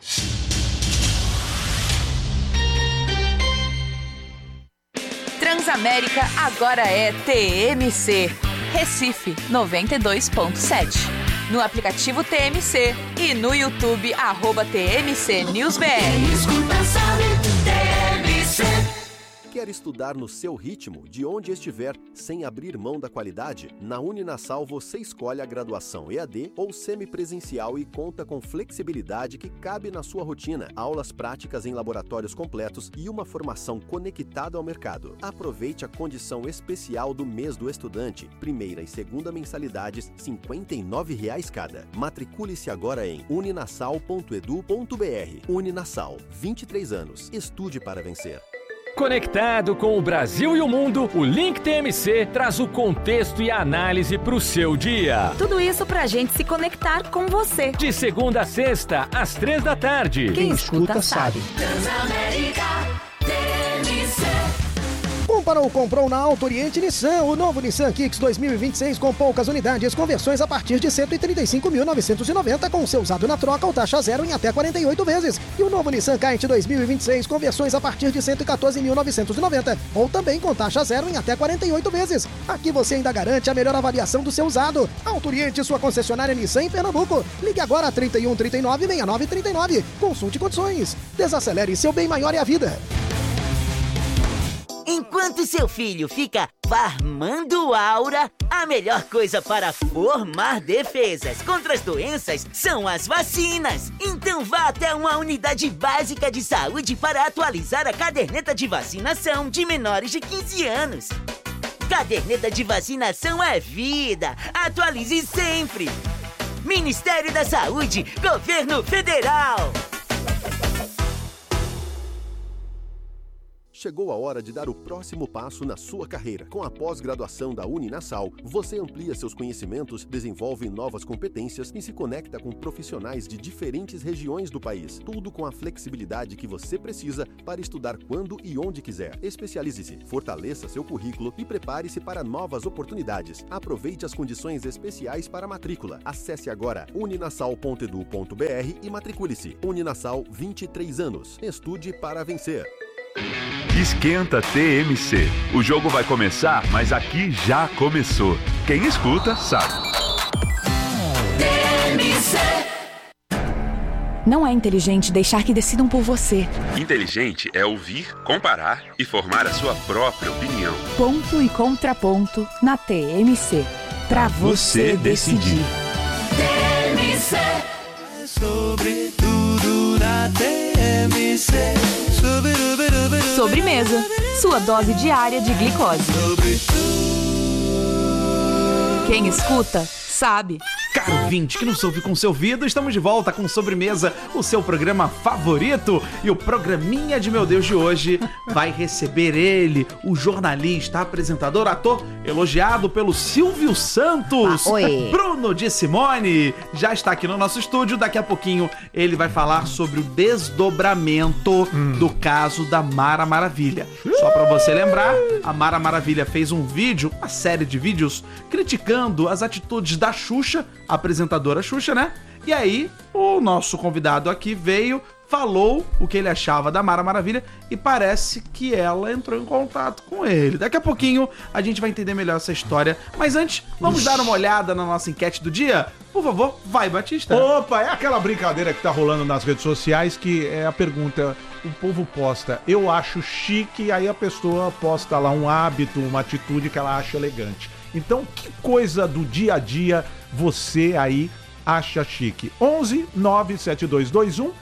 Transamérica agora é TMC. Recife 92.7. No aplicativo TMC e no YouTube @TMC News BR.
Escuta, sabe, TMC.
Quer estudar no seu ritmo, de onde estiver, sem abrir mão da qualidade? Na Uninasal você escolhe a graduação EAD ou semipresencial e conta com flexibilidade que cabe na sua rotina, aulas práticas em laboratórios completos e uma formação conectada ao mercado. Aproveite a condição especial do mês do estudante. Primeira e segunda mensalidades, R$ 59,00 cada. Matricule-se agora em uninasal.edu.br. Uninasal, 23 anos. Estude para vencer.
Conectado com o Brasil e o mundo, o Link TMC traz o contexto e a análise para o seu dia.
Tudo isso pra gente se conectar com você.
De segunda a sexta, às 15h.
Quem escuta sabe.
Transamérica TMC.
preparou, comprou na Auto Oriente Nissan, o novo Nissan Kicks 2026 com poucas unidades, conversões a partir de 135.990 com seu usado na troca ou taxa zero em até 48 vezes. E o novo Nissan Kite 2026 com versões a partir de 114.990 ou também com taxa zero em até 48 vezes. Aqui você ainda garante a melhor avaliação do seu usado. Auto Oriente, sua concessionária Nissan em Pernambuco. Ligue agora a 3139-6939. Consulte condições. Desacelere, seu bem maior é a vida.
Enquanto seu filho fica farmando aura, a melhor coisa para formar defesas contra as doenças são as vacinas. Então vá até uma unidade básica de saúde para atualizar a caderneta de vacinação de menores de 15 anos. Caderneta de vacinação é vida. Atualize sempre. Ministério da Saúde, Governo Federal.
Chegou a hora de dar o próximo passo na sua carreira. Com a pós-graduação da Uninasal, você amplia seus conhecimentos, desenvolve novas competências e se conecta com profissionais de diferentes regiões do país. Tudo com a flexibilidade que você precisa para estudar quando e onde quiser. Especialize-se, fortaleça seu currículo e prepare-se para novas oportunidades. Aproveite as condições especiais para a matrícula. Acesse agora uninasal.edu.br e matricule-se. Uninasal, 23 anos. Estude para vencer.
Esquenta TMC. O jogo vai começar, mas aqui já começou. Quem escuta, sabe.
TMC.
Não é inteligente deixar que decidam por você.
Inteligente é ouvir, comparar e formar a sua própria opinião.
Ponto e contraponto na TMC. Pra você decidir.
TMC.
Sobre tudo na TMC.
Sobremesa, sua dose diária de glicose. Quem escuta, sabe.
Caro ouvinte que nos ouve com seu ouvido, estamos de volta com Sobremesa, o seu programa favorito. E o programinha de Meu Deus de hoje vai receber ele, o jornalista, apresentador, ator, elogiado pelo Silvio Santos. Bruno de Simone já está aqui no nosso estúdio. Daqui a pouquinho ele vai falar sobre o desdobramento do caso da Mara Maravilha. Só pra você lembrar, a Mara Maravilha fez um vídeo, uma série de vídeos, criticando as atitudes da Xuxa, a apresentadora Xuxa, né? E aí, o nosso convidado aqui veio, falou o que ele achava da Mara Maravilha e parece que ela entrou em contato com ele. Daqui a pouquinho a gente vai entender melhor essa história. Mas antes, vamos dar uma olhada na nossa enquete do dia? Por favor, vai, Batista.
Opa, é aquela brincadeira que tá rolando nas redes sociais que é a pergunta... O povo posta, eu acho chique, aí a pessoa posta lá um hábito, uma atitude que ela acha elegante. Então, que coisa do dia a dia você aí acha chique? 11 97221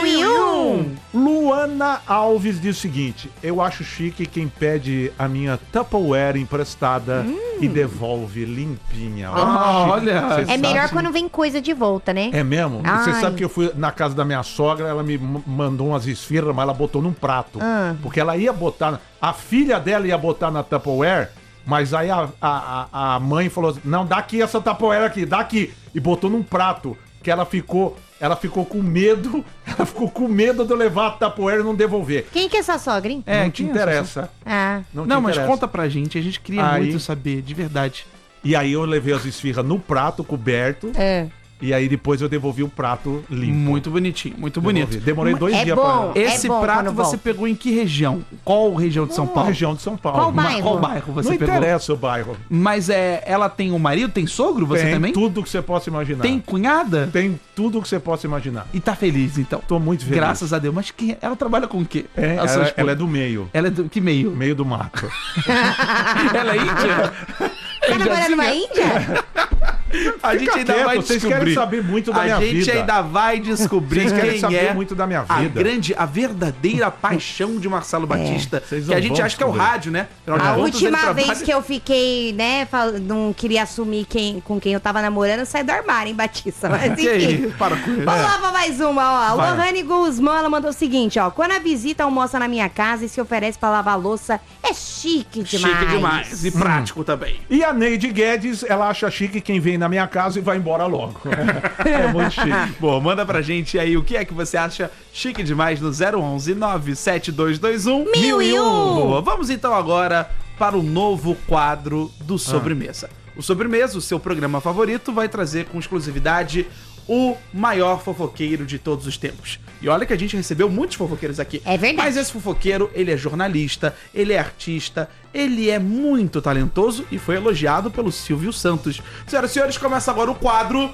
1001. Luana Alves diz o seguinte: eu acho chique quem pede a minha Tupperware emprestada e devolve limpinha.
Olha,
Cê
é melhor
sabe...
quando vem coisa de volta, né?
É mesmo?
Ai.
Você sabe que eu fui na casa da minha sogra, ela me mandou umas esfirras, mas ela botou num prato. Porque ela ia botar, a filha dela ia botar na Tupperware, mas aí a mãe falou, não, dá aqui essa Tupperware aqui, dá aqui. E botou num prato, que ela ficou com medo, de eu levar a Tupperware e não devolver.
Quem que é essa sogra, hein?
Não te interessa.
Não, mas conta pra gente, a gente queria muito saber, de verdade.
E aí eu levei as esfirras no prato coberto. E aí depois eu devolvi o prato limpo.
Muito bonitinho, muito bonito.
Demorei 2 dias pra...
Esse prato você pegou em que região? Qual região de São Paulo?
Região de São Paulo.
Qual bairro?
Qual bairro você
Não
pegou?
interessa o bairro.
Mas ela tem um marido, tem sogro, você
tem
também?
Tem tudo que você possa imaginar.
Tem cunhada?
Tem tudo que você possa imaginar.
E tá feliz, então?
Tô muito feliz.
Graças a Deus. Mas ela trabalha com o quê?
Ela é do meio.
Ela é do que meio?
Meio do mato.
Ela é índia?
Tá namorando uma índia?
A gente ainda vai
vocês
descobrir.
querem saber muito da minha vida.
A gente ainda vai descobrir
vocês querem
quem
saber
é
muito da minha vida.
a verdadeira paixão de Marcelo Batista. Que a gente acha que é o rádio, né?
A última vez que eu fiquei, né, não queria assumir com quem eu tava namorando, eu saí do armário, hein, Batista. Mas enfim.
Para com isso.
Vamos lá pra mais uma, ó.
Vai.
Lohane Guzmán, ela mandou o seguinte, ó. Quando a visita almoça na minha casa e se oferece pra lavar a louça, é chique demais.
Chique demais. E prático também.
E a Neide Guedes, ela acha chique quem vem na minha casa e vai embora logo. É muito chique.
Bom, manda pra gente aí o que é que você acha chique demais no 011 97221
1001.
Boa, vamos então agora para o novo quadro do Sobremesa. O Sobremesa, o seu programa favorito, vai trazer com exclusividade o maior fofoqueiro de todos os tempos. E olha que a gente recebeu muitos fofoqueiros aqui.
É verdade.
Mas esse fofoqueiro, ele é jornalista, ele é artista, ele é muito talentoso e foi elogiado pelo Silvio Santos. Senhoras e senhores, começa agora o quadro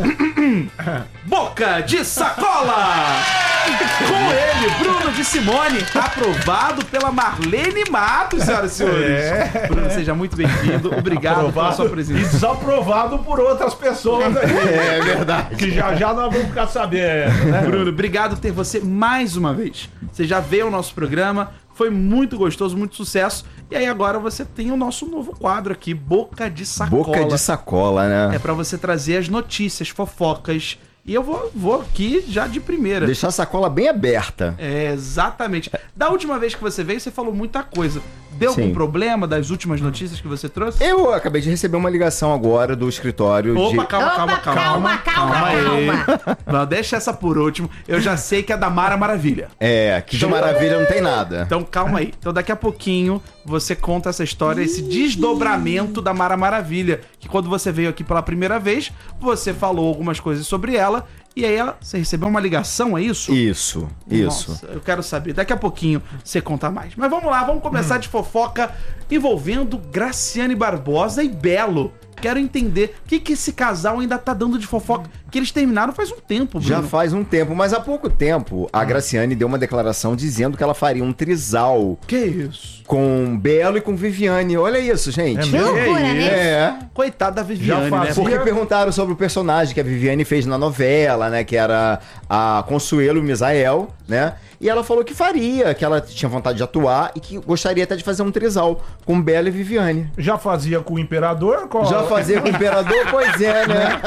Boca de Sacola! Com ele, Bruno de Simone, aprovado pela Marlene Matos, senhoras e senhores. Bruno, seja muito bem-vindo. Obrigado pela sua presença.
E desaprovado por outras pessoas aí.
É verdade.
Que já nós vamos ficar sabendo, né?
Bruno, obrigado por ter você mais uma vez. Você já veio ao nosso programa, foi muito gostoso, muito sucesso. E aí agora você tem o nosso novo quadro aqui, Boca de Sacola.
Boca de Sacola, né?
É pra você trazer as notícias, fofocas. E eu vou aqui já de primeira.
Deixar a sacola bem aberta.
É, exatamente. Da última vez que você veio, você falou muita coisa. Deu algum problema das últimas notícias que você trouxe?
Eu acabei de receber uma ligação agora do escritório
Opa,
de...
calma aí. Não, deixa essa por último. Eu já sei que é da Mara Maravilha.
É, que de maravilha não tem nada.
Então calma aí. Então daqui a pouquinho você conta essa história, esse desdobramento da Mara Maravilha. Que quando você veio aqui pela primeira vez, você falou algumas coisas sobre ela. E aí você recebeu uma ligação, é isso?
Isso.
Nossa, eu quero saber. Daqui a pouquinho você conta mais. Mas vamos lá, vamos começar de fofoca envolvendo Graciane Barbosa e Belo. Quero entender o que esse casal ainda tá dando de fofoca. Que eles terminaram faz um tempo, Bruno.
Já faz um tempo, mas há pouco tempo a Graciane deu uma declaração dizendo que ela faria um trisal.
Que isso?
Com Belo e com Viviane. Olha isso, gente.
É mesmo?
Loucura, né?
É.
Coitada da Viviane, né?
Porque perguntaram sobre o personagem que a Viviane fez na novela, né? Que era a Consuelo Misael, né? E ela falou que faria, que ela tinha vontade de atuar e que gostaria até de fazer um trisal com Belo e Viviane.
Já fazia com o Imperador?
Já fazia com o Imperador? Pois é, né?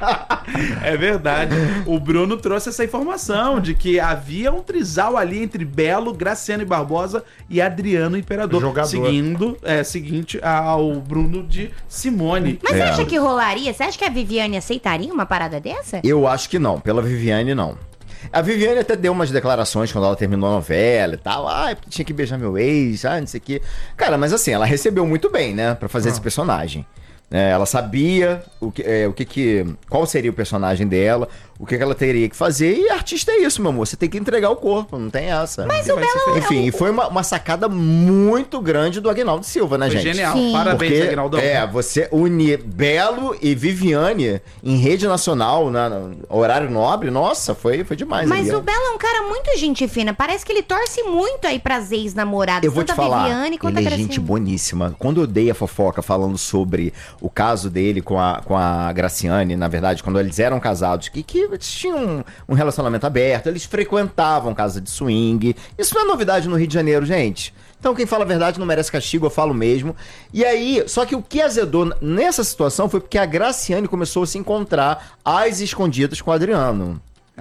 É verdade. O Bruno trouxe essa informação de que havia um trisal ali entre Belo, Graciane Barbosa e Adriano Imperador.
Jogador.
Seguinte ao Bruno de Simone.
Mas você acha que rolaria? Você acha que a Viviane aceitaria uma parada dessa?
Eu acho que não. Pela Viviane, não. A Viviane até deu umas declarações quando ela terminou a novela e tal. Ah, tinha que beijar meu ex, não sei o quê. Cara, mas assim, ela recebeu muito bem, né? Pra fazer esse personagem. Ela sabia qual seria o personagem dela, o que ela teria que fazer, e artista é isso, meu amor. Você tem que entregar o corpo, não tem essa.
Mas o Belo...
Enfim, foi uma sacada muito grande do Aguinaldo Silva, né,
Foi
gente?
genial. Sim. Parabéns, Aguinaldo.
Você unir Belo e Viviane em rede nacional, no horário nobre, nossa, foi demais.
Mas o Belo é um cara muito gente fina. Parece que ele torce muito aí pras ex-namoradas.
Eu vou te falar,
Viviane quanto
ele
a
é
Graciane.
gente boníssima. Quando eu dei a fofoca falando sobre o caso dele com a Graciane, na verdade, quando eles eram casados, que eles tinham um relacionamento aberto, eles frequentavam casa de swing. Isso não é novidade no Rio de Janeiro, gente. Então quem fala a verdade não merece castigo, eu falo mesmo. E aí, só que o que azedou nessa situação foi porque a Graciane começou a se encontrar às escondidas com o Adriano.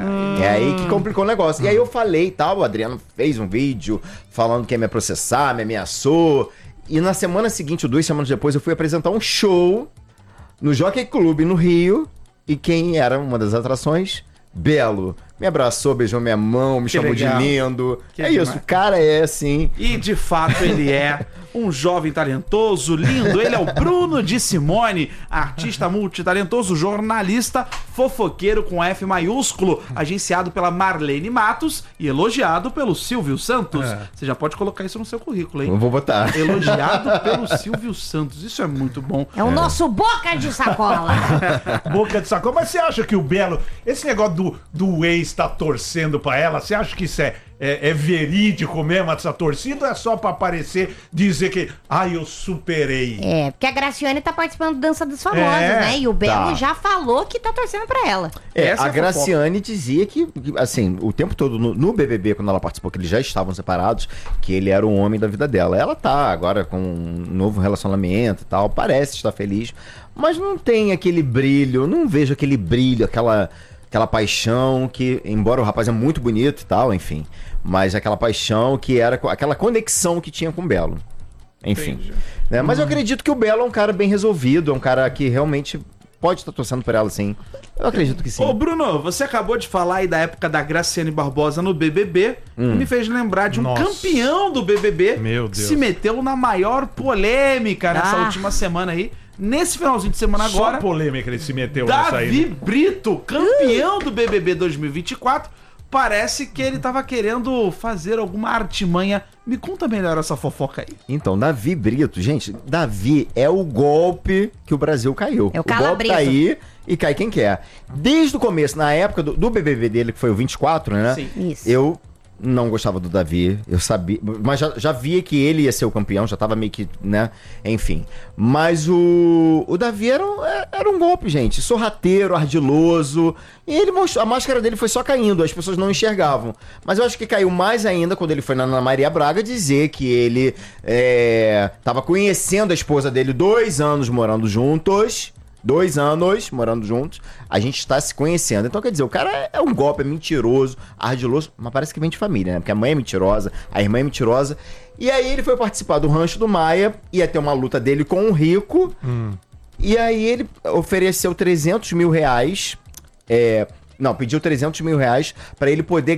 É aí que complicou o negócio. E aí eu falei e tal, o Adriano fez um vídeo falando que ia me processar, me ameaçou. E na semana seguinte, ou 2 semanas depois, eu fui apresentar um show no Jockey Club no Rio. E quem era uma das atrações? Belo. Me abraçou, beijou minha mão, me chamou de lindo. É isso, o cara é assim.
E de fato ele é um jovem talentoso, lindo. Ele é o Bruno de Simone, artista multitalentoso, jornalista, fofoqueiro com F maiúsculo, agenciado pela Marlene Matos e elogiado pelo Silvio Santos. Você já pode colocar isso no seu currículo, hein?
Eu vou botar.
Elogiado pelo Silvio Santos. Isso é muito bom.
É o nosso Boca de Sacola.
Boca de Sacola. Mas você acha que o Belo, esse negócio do ex tá torcendo pra ela, você acha que isso é verídico mesmo, essa torcida, ou é só pra aparecer, dizer que, eu superei?
É, porque a Graciane tá participando do Dança dos Famosos, né? E o Belo já falou que tá torcendo pra ela.
A Graciane dizia que, assim, o tempo todo no BBB, quando ela participou, que eles já estavam separados, que ele era o homem da vida dela. Ela tá agora com um novo relacionamento e tal, parece estar feliz, mas não tem aquele brilho, não vejo aquele brilho, aquela paixão que, embora o rapaz é muito bonito e tal, enfim, mas aquela paixão que era aquela conexão que tinha com o Belo. Enfim. Né? Mas eu acredito que o Belo é um cara bem resolvido, é um cara que realmente pode estar torcendo por ela, sim. Eu acredito que sim.
Ô, Bruno, você acabou de falar aí da época da Graciane Barbosa no BBB. E me fez lembrar de um campeão do BBB
Meu
que
Deus.
se meteu na maior polêmica nessa última semana aí. Nesse finalzinho de semana agora.
Só polêmica ele se meteu nessa aí.
Davi
né?
Brito, campeão do BBB 2024. Parece que ele tava querendo fazer alguma artimanha. Me conta melhor essa fofoca aí.
Então, Davi Brito, gente, Davi é o golpe que o Brasil caiu.
É o
golpe
calabreso.
tá aí e cai quem quer. Desde o começo, na época do BBB dele, que foi o 24, né?
Sim.
Isso.
Eu não gostava do Davi, eu sabia, mas já via que ele ia ser o campeão, já tava meio que, né, enfim. Mas o Davi era um golpe, gente, sorrateiro, ardiloso, e ele mostrou, a máscara dele foi só caindo, as pessoas não enxergavam. Mas eu acho que caiu mais ainda quando ele foi na Ana Maria Braga dizer que ele tava conhecendo a esposa dele 2 anos morando juntos. 2 anos morando juntos, a gente está se conhecendo. Então, quer dizer, o cara é um golpe, é mentiroso, ardiloso, mas parece que vem de família, né? Porque a mãe é mentirosa, a irmã é mentirosa. E aí ele foi participar do Rancho do Maia, ia ter uma luta dele com um rico, e aí ele ofereceu 300 mil reais, pediu 300 mil reais pra ele poder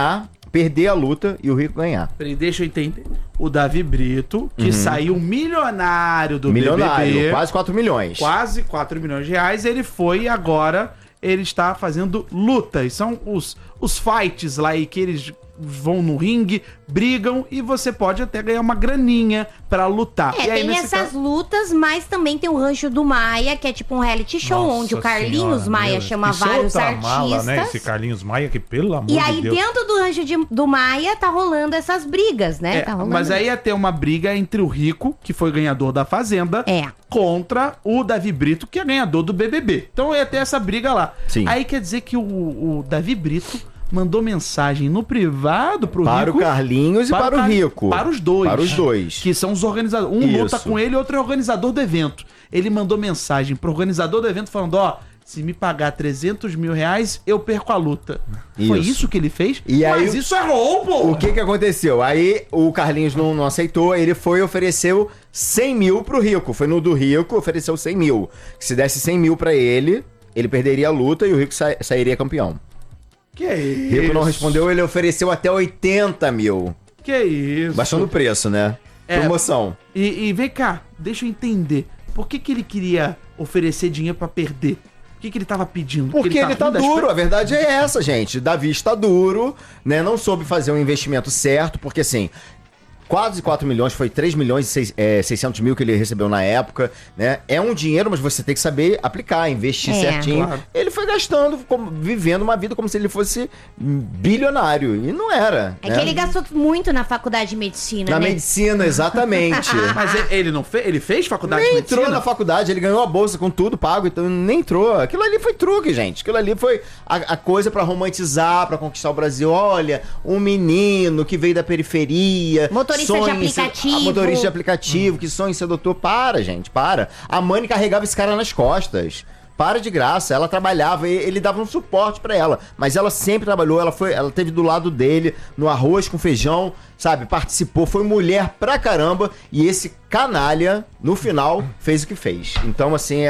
perder a luta e o rico ganhar.
Peraí, deixa eu entender. O Davi Brito, que saiu milionário do BBB.
Quase 4 milhões.
Quase 4 milhões de reais. Ele foi e agora ele está fazendo lutas. São os fights lá aí que eles vão no ringue, brigam e você pode até ganhar uma graninha pra lutar. E aí,
tem
nesse
essas
caso...
lutas, mas também tem o Rancho do Maia, que é tipo um reality show,
Nossa
onde o Carlinhos
Senhora,
Maia
meu.
chama
Isso é
vários
outra
artistas.
mala, né? Esse Carlinhos Maia, que pelo amor
E
de
aí,
Deus.
dentro do Rancho do Maia, tá rolando essas brigas, né? Tá rolando.
Mas aí ia ter uma briga entre o Rico, que foi ganhador da Fazenda, contra o Davi Brito, que é ganhador do BBB. Então ia ter essa briga lá.
Sim.
Aí quer dizer que o Davi Brito mandou mensagem no privado pro
Para
Rico.
o Carlinhos e para o Rico.
Para os dois.
Para os dois.
Que são os organizadores. Um luta com ele e outro é organizador do evento. Ele mandou mensagem pro organizador do evento falando, se me pagar 300 mil reais, eu perco a luta. Foi isso que ele fez?
E aí,
mas isso é roubo!
O que aconteceu? Aí o Carlinhos não aceitou, ele foi e ofereceu 100 mil pro Rico. Foi no do Rico, ofereceu 100 mil. Se desse 100 mil pra ele perderia a luta e o Rico sairia campeão.
Que isso?
Rico não respondeu, ele ofereceu até 80 mil.
Que isso?
Baixando o preço, né? Promoção.
E vem cá, deixa eu entender. Por que ele queria oferecer dinheiro pra perder? O que ele tava pedindo?
Porque ele tá duro, a verdade é essa, gente. Davi está duro, né? Não soube fazer um investimento certo, porque assim... Quase 4 milhões, foi 3 milhões e 600 mil que ele recebeu na época, né? É um dinheiro, mas você tem que saber aplicar, investir certinho. Claro. Ele foi gastando, vivendo uma vida como se ele fosse bilionário, e não era.
É, né? Que ele gastou muito na faculdade de medicina,
Na medicina, exatamente.
Mas ele não fez? Ele fez faculdade
nem
de medicina?
Entrou na faculdade, ele ganhou a bolsa com tudo pago, então nem entrou. Aquilo ali foi truque, gente. Aquilo ali foi a coisa pra romantizar, pra conquistar o Brasil. Olha, um menino que veio da periferia...
Motorista de aplicativo.
Motorista de aplicativo, que sonha em ser doutor. Para, gente, para. A mãe carregava esse cara nas costas. Para de graça, ela trabalhava, ele dava um suporte pra ela. Mas ela sempre trabalhou, ela teve do lado dele, no arroz com feijão, sabe? Participou, foi mulher pra caramba. E esse canalha, no final, fez o que fez. Então, assim,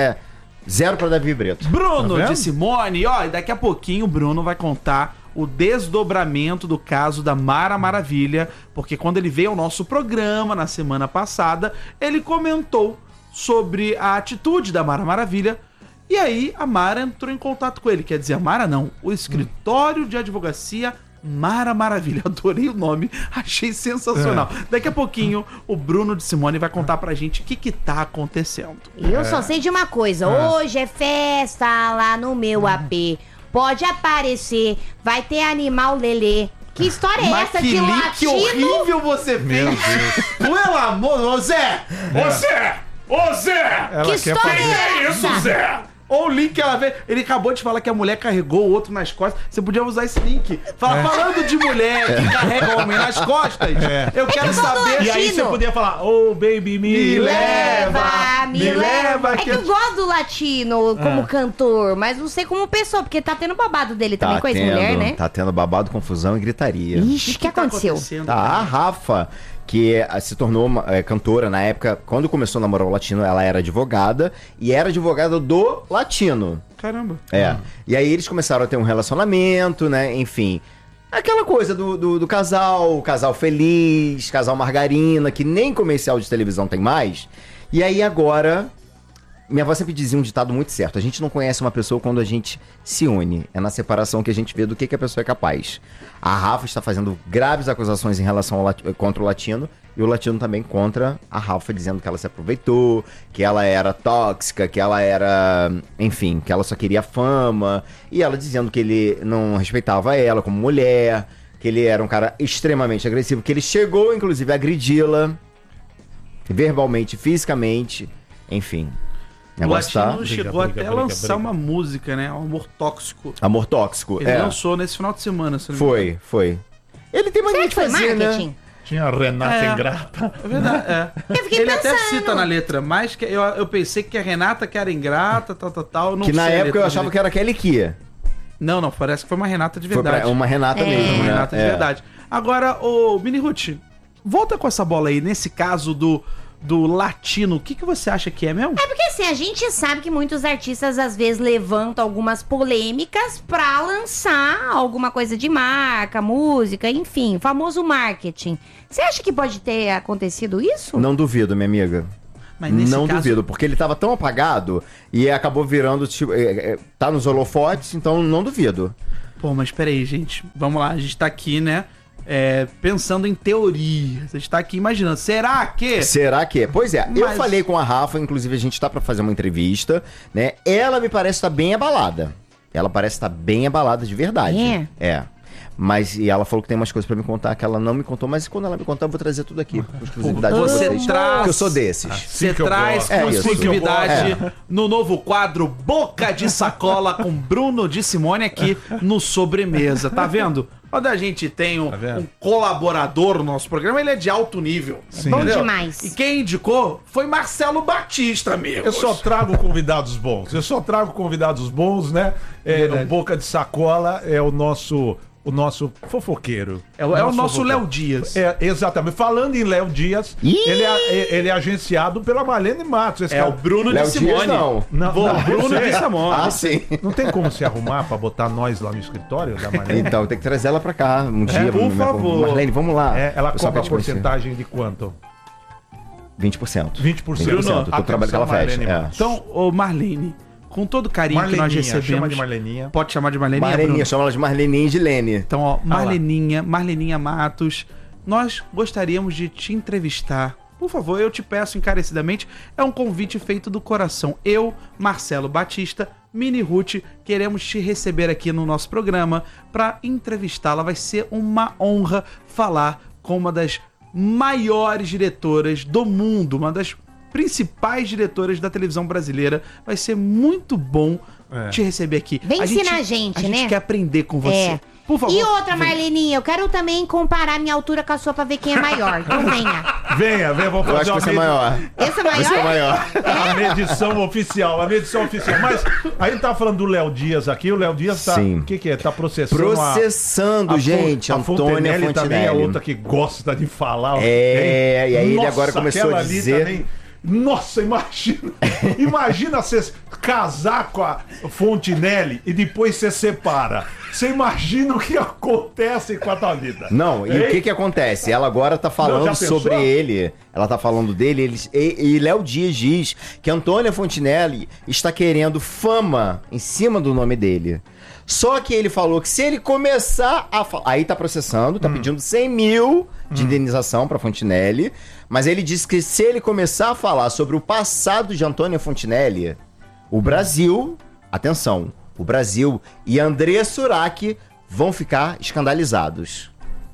0 pra Davi Brito.
Bruno de Simone, e daqui a pouquinho o Bruno vai contar o desdobramento do caso da Mara Maravilha, porque quando ele veio ao nosso programa na semana passada, ele comentou sobre a atitude da Mara Maravilha, e aí a Mara entrou em contato com ele, quer dizer, a Mara não, o escritório de advocacia Mara Maravilha, adorei o nome, achei sensacional. Daqui a pouquinho o Bruno de Simone vai contar pra gente o que tá acontecendo.
Eu só sei de uma coisa, hoje é festa lá no meu AP. Pode aparecer, vai ter animal lelê. Que história é essa de latino?
Que horrível você fez. Pelo amor, ô Zé! Ô Zé! Ô Zé!
Que história é
isso, Zé? Ou o link que ela veio. Ele acabou de falar que a mulher carregou o outro nas costas. Você podia usar esse link. Falando de mulher que carrega o homem nas costas, eu quero saber.
E aí você podia falar, baby, me leva.
Me leva. É que eu gosto do latino como cantor, mas não sei como pessoa, porque tá tendo babado dele também com a ex-mulher, né?
Tá tendo babado, confusão e gritaria.
Ixi, o que aconteceu?
A Rafa, que se tornou cantora na época, quando começou a namorar o Latino, ela era advogada, e era advogada do Latino.
Caramba.
E aí eles começaram a ter um relacionamento, né, enfim. Aquela coisa do casal, casal feliz, casal margarina, que nem comercial de televisão tem mais. E aí agora... Minha avó sempre dizia um ditado muito certo. A gente não conhece uma pessoa quando a gente se une. É na separação que a gente vê do que a pessoa é capaz. A Rafa está fazendo graves acusações em relação contra o Latino. E o Latino também contra a Rafa, dizendo que ela se aproveitou, que ela era tóxica, que ela era... Enfim, que ela só queria fama. E ela dizendo que ele não respeitava ela como mulher, que ele era um cara extremamente agressivo, que ele chegou, inclusive, a agredi-la verbalmente, fisicamente, enfim...
O Latino chegou até a lançar uma música, né? Amor Tóxico.
Amor Tóxico,
Ele lançou nesse final de semana. Se não me engano.
Foi. Ele tem mania de fazer,
marketing?
né?
Tinha a Renata ingrata.
É verdade, Ele até cita na letra, mas que eu pensei que a Renata que era ingrata, tal. Não
que na
sei
época eu achava que era Kelly Kia.
Não, parece que foi uma Renata de verdade.
Foi uma Renata mesmo,
Uma
né?
Renata de verdade. Agora, ô Mini Ruth, volta com essa bola aí, nesse caso do Latino, o que você acha que é mesmo?
É porque assim, a gente sabe que muitos artistas às vezes levantam algumas polêmicas pra lançar alguma coisa de marca, música, enfim, famoso marketing. Você acha que pode ter acontecido isso?
Não duvido, minha amiga.
Mas nesse
não
caso...
duvido, porque ele tava tão apagado e acabou virando, tipo, tá nos holofotes, então não duvido.
Pô, mas peraí, gente, vamos lá, a gente tá aqui, né? Pensando em teorias. A gente tá aqui imaginando, será que?
Pois é, eu falei com a Rafa, inclusive a gente tá pra fazer uma entrevista, né? Ela me parece estar bem abalada. Ela parece estar bem abalada de verdade. Mas, e ela falou que tem umas coisas pra me contar que ela não me contou, mas quando ela me contar eu vou trazer tudo aqui com exclusividade pra vocês. Porque eu sou desses.
Você traz exclusividade no novo quadro Boca de Sacola com Bruno de Simone aqui no Sobremesa, tá vendo? Quando a gente tem um colaborador no nosso programa, ele é de alto nível.
Sim. Bom demais.
E quem indicou foi Marcelo Batista, amigo.
Eu só trago convidados bons. Né? O Boca de Sacola é o nosso fofoqueiro.
É o nosso Léo Dias.
Exatamente. Falando em Léo Dias, ele é agenciado pela Marlene Matos.
O Bruno de Simone. Bruno de Simone.
Ah, sim.
Não tem como se arrumar pra botar nós lá no escritório da Marlene?
Então, tem que trazer ela pra cá um dia.
Por favor.
Marlene, vamos lá.
Ela cobra a porcentagem de quanto?
bruno,
20%.
do trabalho que ela faz.
Então, Marlene, com todo o carinho que nós recebemos...
Chama de Marleninha.
Pode chamar de Marleninha,
Marleninha, chama ela de Marleninha e de Lene.
Então, Marleninha Matos, nós gostaríamos de te entrevistar. Por favor, eu te peço encarecidamente, é um convite feito do coração. Eu, Marcelo Batista, Mini Ruth, queremos te receber aqui no nosso programa para entrevistá-la. Vai ser uma honra falar com uma das maiores diretoras do mundo, uma das principais diretoras da televisão brasileira. Vai ser muito bom te receber aqui.
Vem ensinar a gente, né?
A gente quer aprender com você. Por favor.
E outra, Marleninha, eu quero também comparar minha altura com a sua pra ver quem é maior. Então venha.
Venha, vamos fazer
uma medição maior.
Esse é maior? Esse é maior.
A medição oficial. Mas a gente tá falando do Léo Dias aqui. O Léo Dias tá...
Sim.
O que é? Tá processando
gente,
a
Antônia Fontinelli.
Também é outra que gosta de falar.
E aí ele agora começou a dizer...
Também, nossa, imagina você casar com a Fontinelli e depois você separa. Você imagina o que acontece com a tua vida?
Não, e o que acontece? Ela agora tá falando sobre ele. Ela tá falando dele. E Léo Dias diz que Antônia Fontinelli está querendo fama em cima do nome dele. Só que ele falou que se ele começar a falar... Aí tá processando, tá pedindo 100 mil de indenização pra Fontinelli. Mas ele disse que se ele começar a falar sobre o passado de Antônia Fontinelli, o Brasil... Atenção, o Brasil e André Surak vão ficar escandalizados.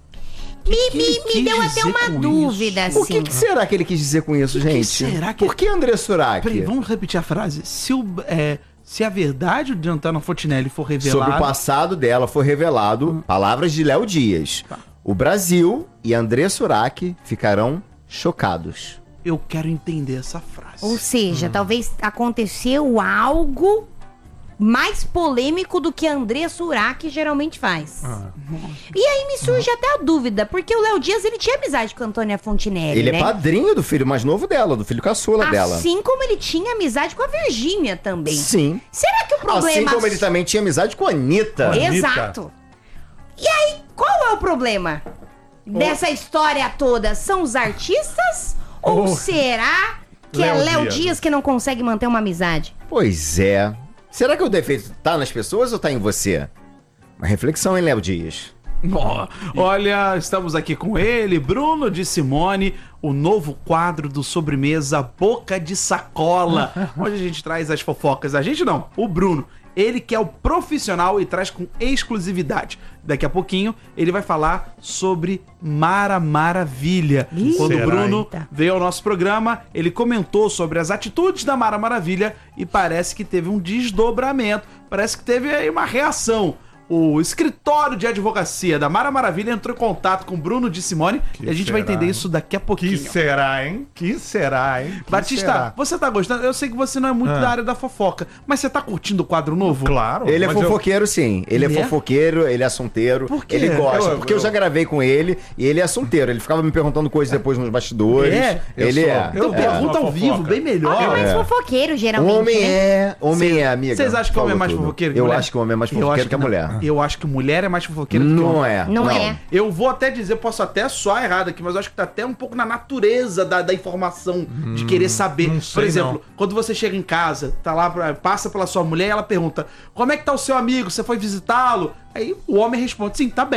Me deu até uma dúvida, assim.
O que será que ele quis dizer com isso, gente?
Será que...
Por que André Surak?
Peraí, vamos repetir a frase. Se a verdade de Antônia Fontinelli for revelada...
Sobre o passado dela for revelado, palavras de Léo Dias. O Brasil e André Surak ficarão chocados.
Eu quero entender essa frase.
Ou seja, talvez aconteceu algo mais polêmico do que a Andressa Surak geralmente faz. E aí me surge até a dúvida, porque o Léo Dias, ele tinha amizade com a Antônia Fontinelli,
Ele
né?
é padrinho do filho mais novo dela, do filho caçula dela.
Assim como ele tinha amizade com a Virgínia também.
Sim.
Será que o problema...
Assim como ele também tinha amizade com a Anitta.
Exato. E aí, qual é o problema dessa história toda? São os artistas? Ou será que é Léo Dias que não consegue manter uma amizade?
Pois é. Será que o defeito tá nas pessoas ou tá em você? Uma reflexão, hein, Léo Dias?
Olha, estamos aqui com ele, Bruno de Simone, o novo quadro do Sobremesa Boca de Sacola, onde a gente traz as fofocas. A gente não, o Bruno. Ele que é o profissional e traz com exclusividade. Daqui a pouquinho ele vai falar sobre Mara Maravilha. Quando o Bruno veio ao nosso programa, ele comentou sobre as atitudes da Mara Maravilha e parece que teve um desdobramento, parece que teve aí uma reação. O escritório de advocacia da Mara Maravilha entrou em contato com o Bruno de Simone e a gente vai entender isso daqui a pouquinho.
Que será, hein?
Batista, você tá gostando? Eu sei que você não é muito da área da fofoca, mas você tá curtindo o quadro novo?
Claro.
Ele é fofoqueiro, sim. Ele é fofoqueiro, ele é assunteiro.
Por quê?
Ele gosta, porque eu já gravei com ele e ele é assunteiro. Ele ficava me perguntando coisas depois nos bastidores. Ele é.
Eu pergunto ao vivo, bem melhor.
Homem é mais fofoqueiro, geralmente.
Homem é, amiga.
Vocês acham que o homem é mais fofoqueiro que mulher?
Eu acho que o homem é mais fofoqueiro que a mulher.
Eu acho que mulher é mais fofoqueira do que
Não
homem.
é.
Não é.
Eu vou até dizer, posso até soar errado aqui, mas eu acho que tá até um pouco na natureza da informação, de querer saber. Por exemplo, quando você chega em casa, tá lá, passa pela sua mulher e ela pergunta: como é que tá o seu amigo? Você foi visitá-lo? Aí o homem responde: sim, tá bem.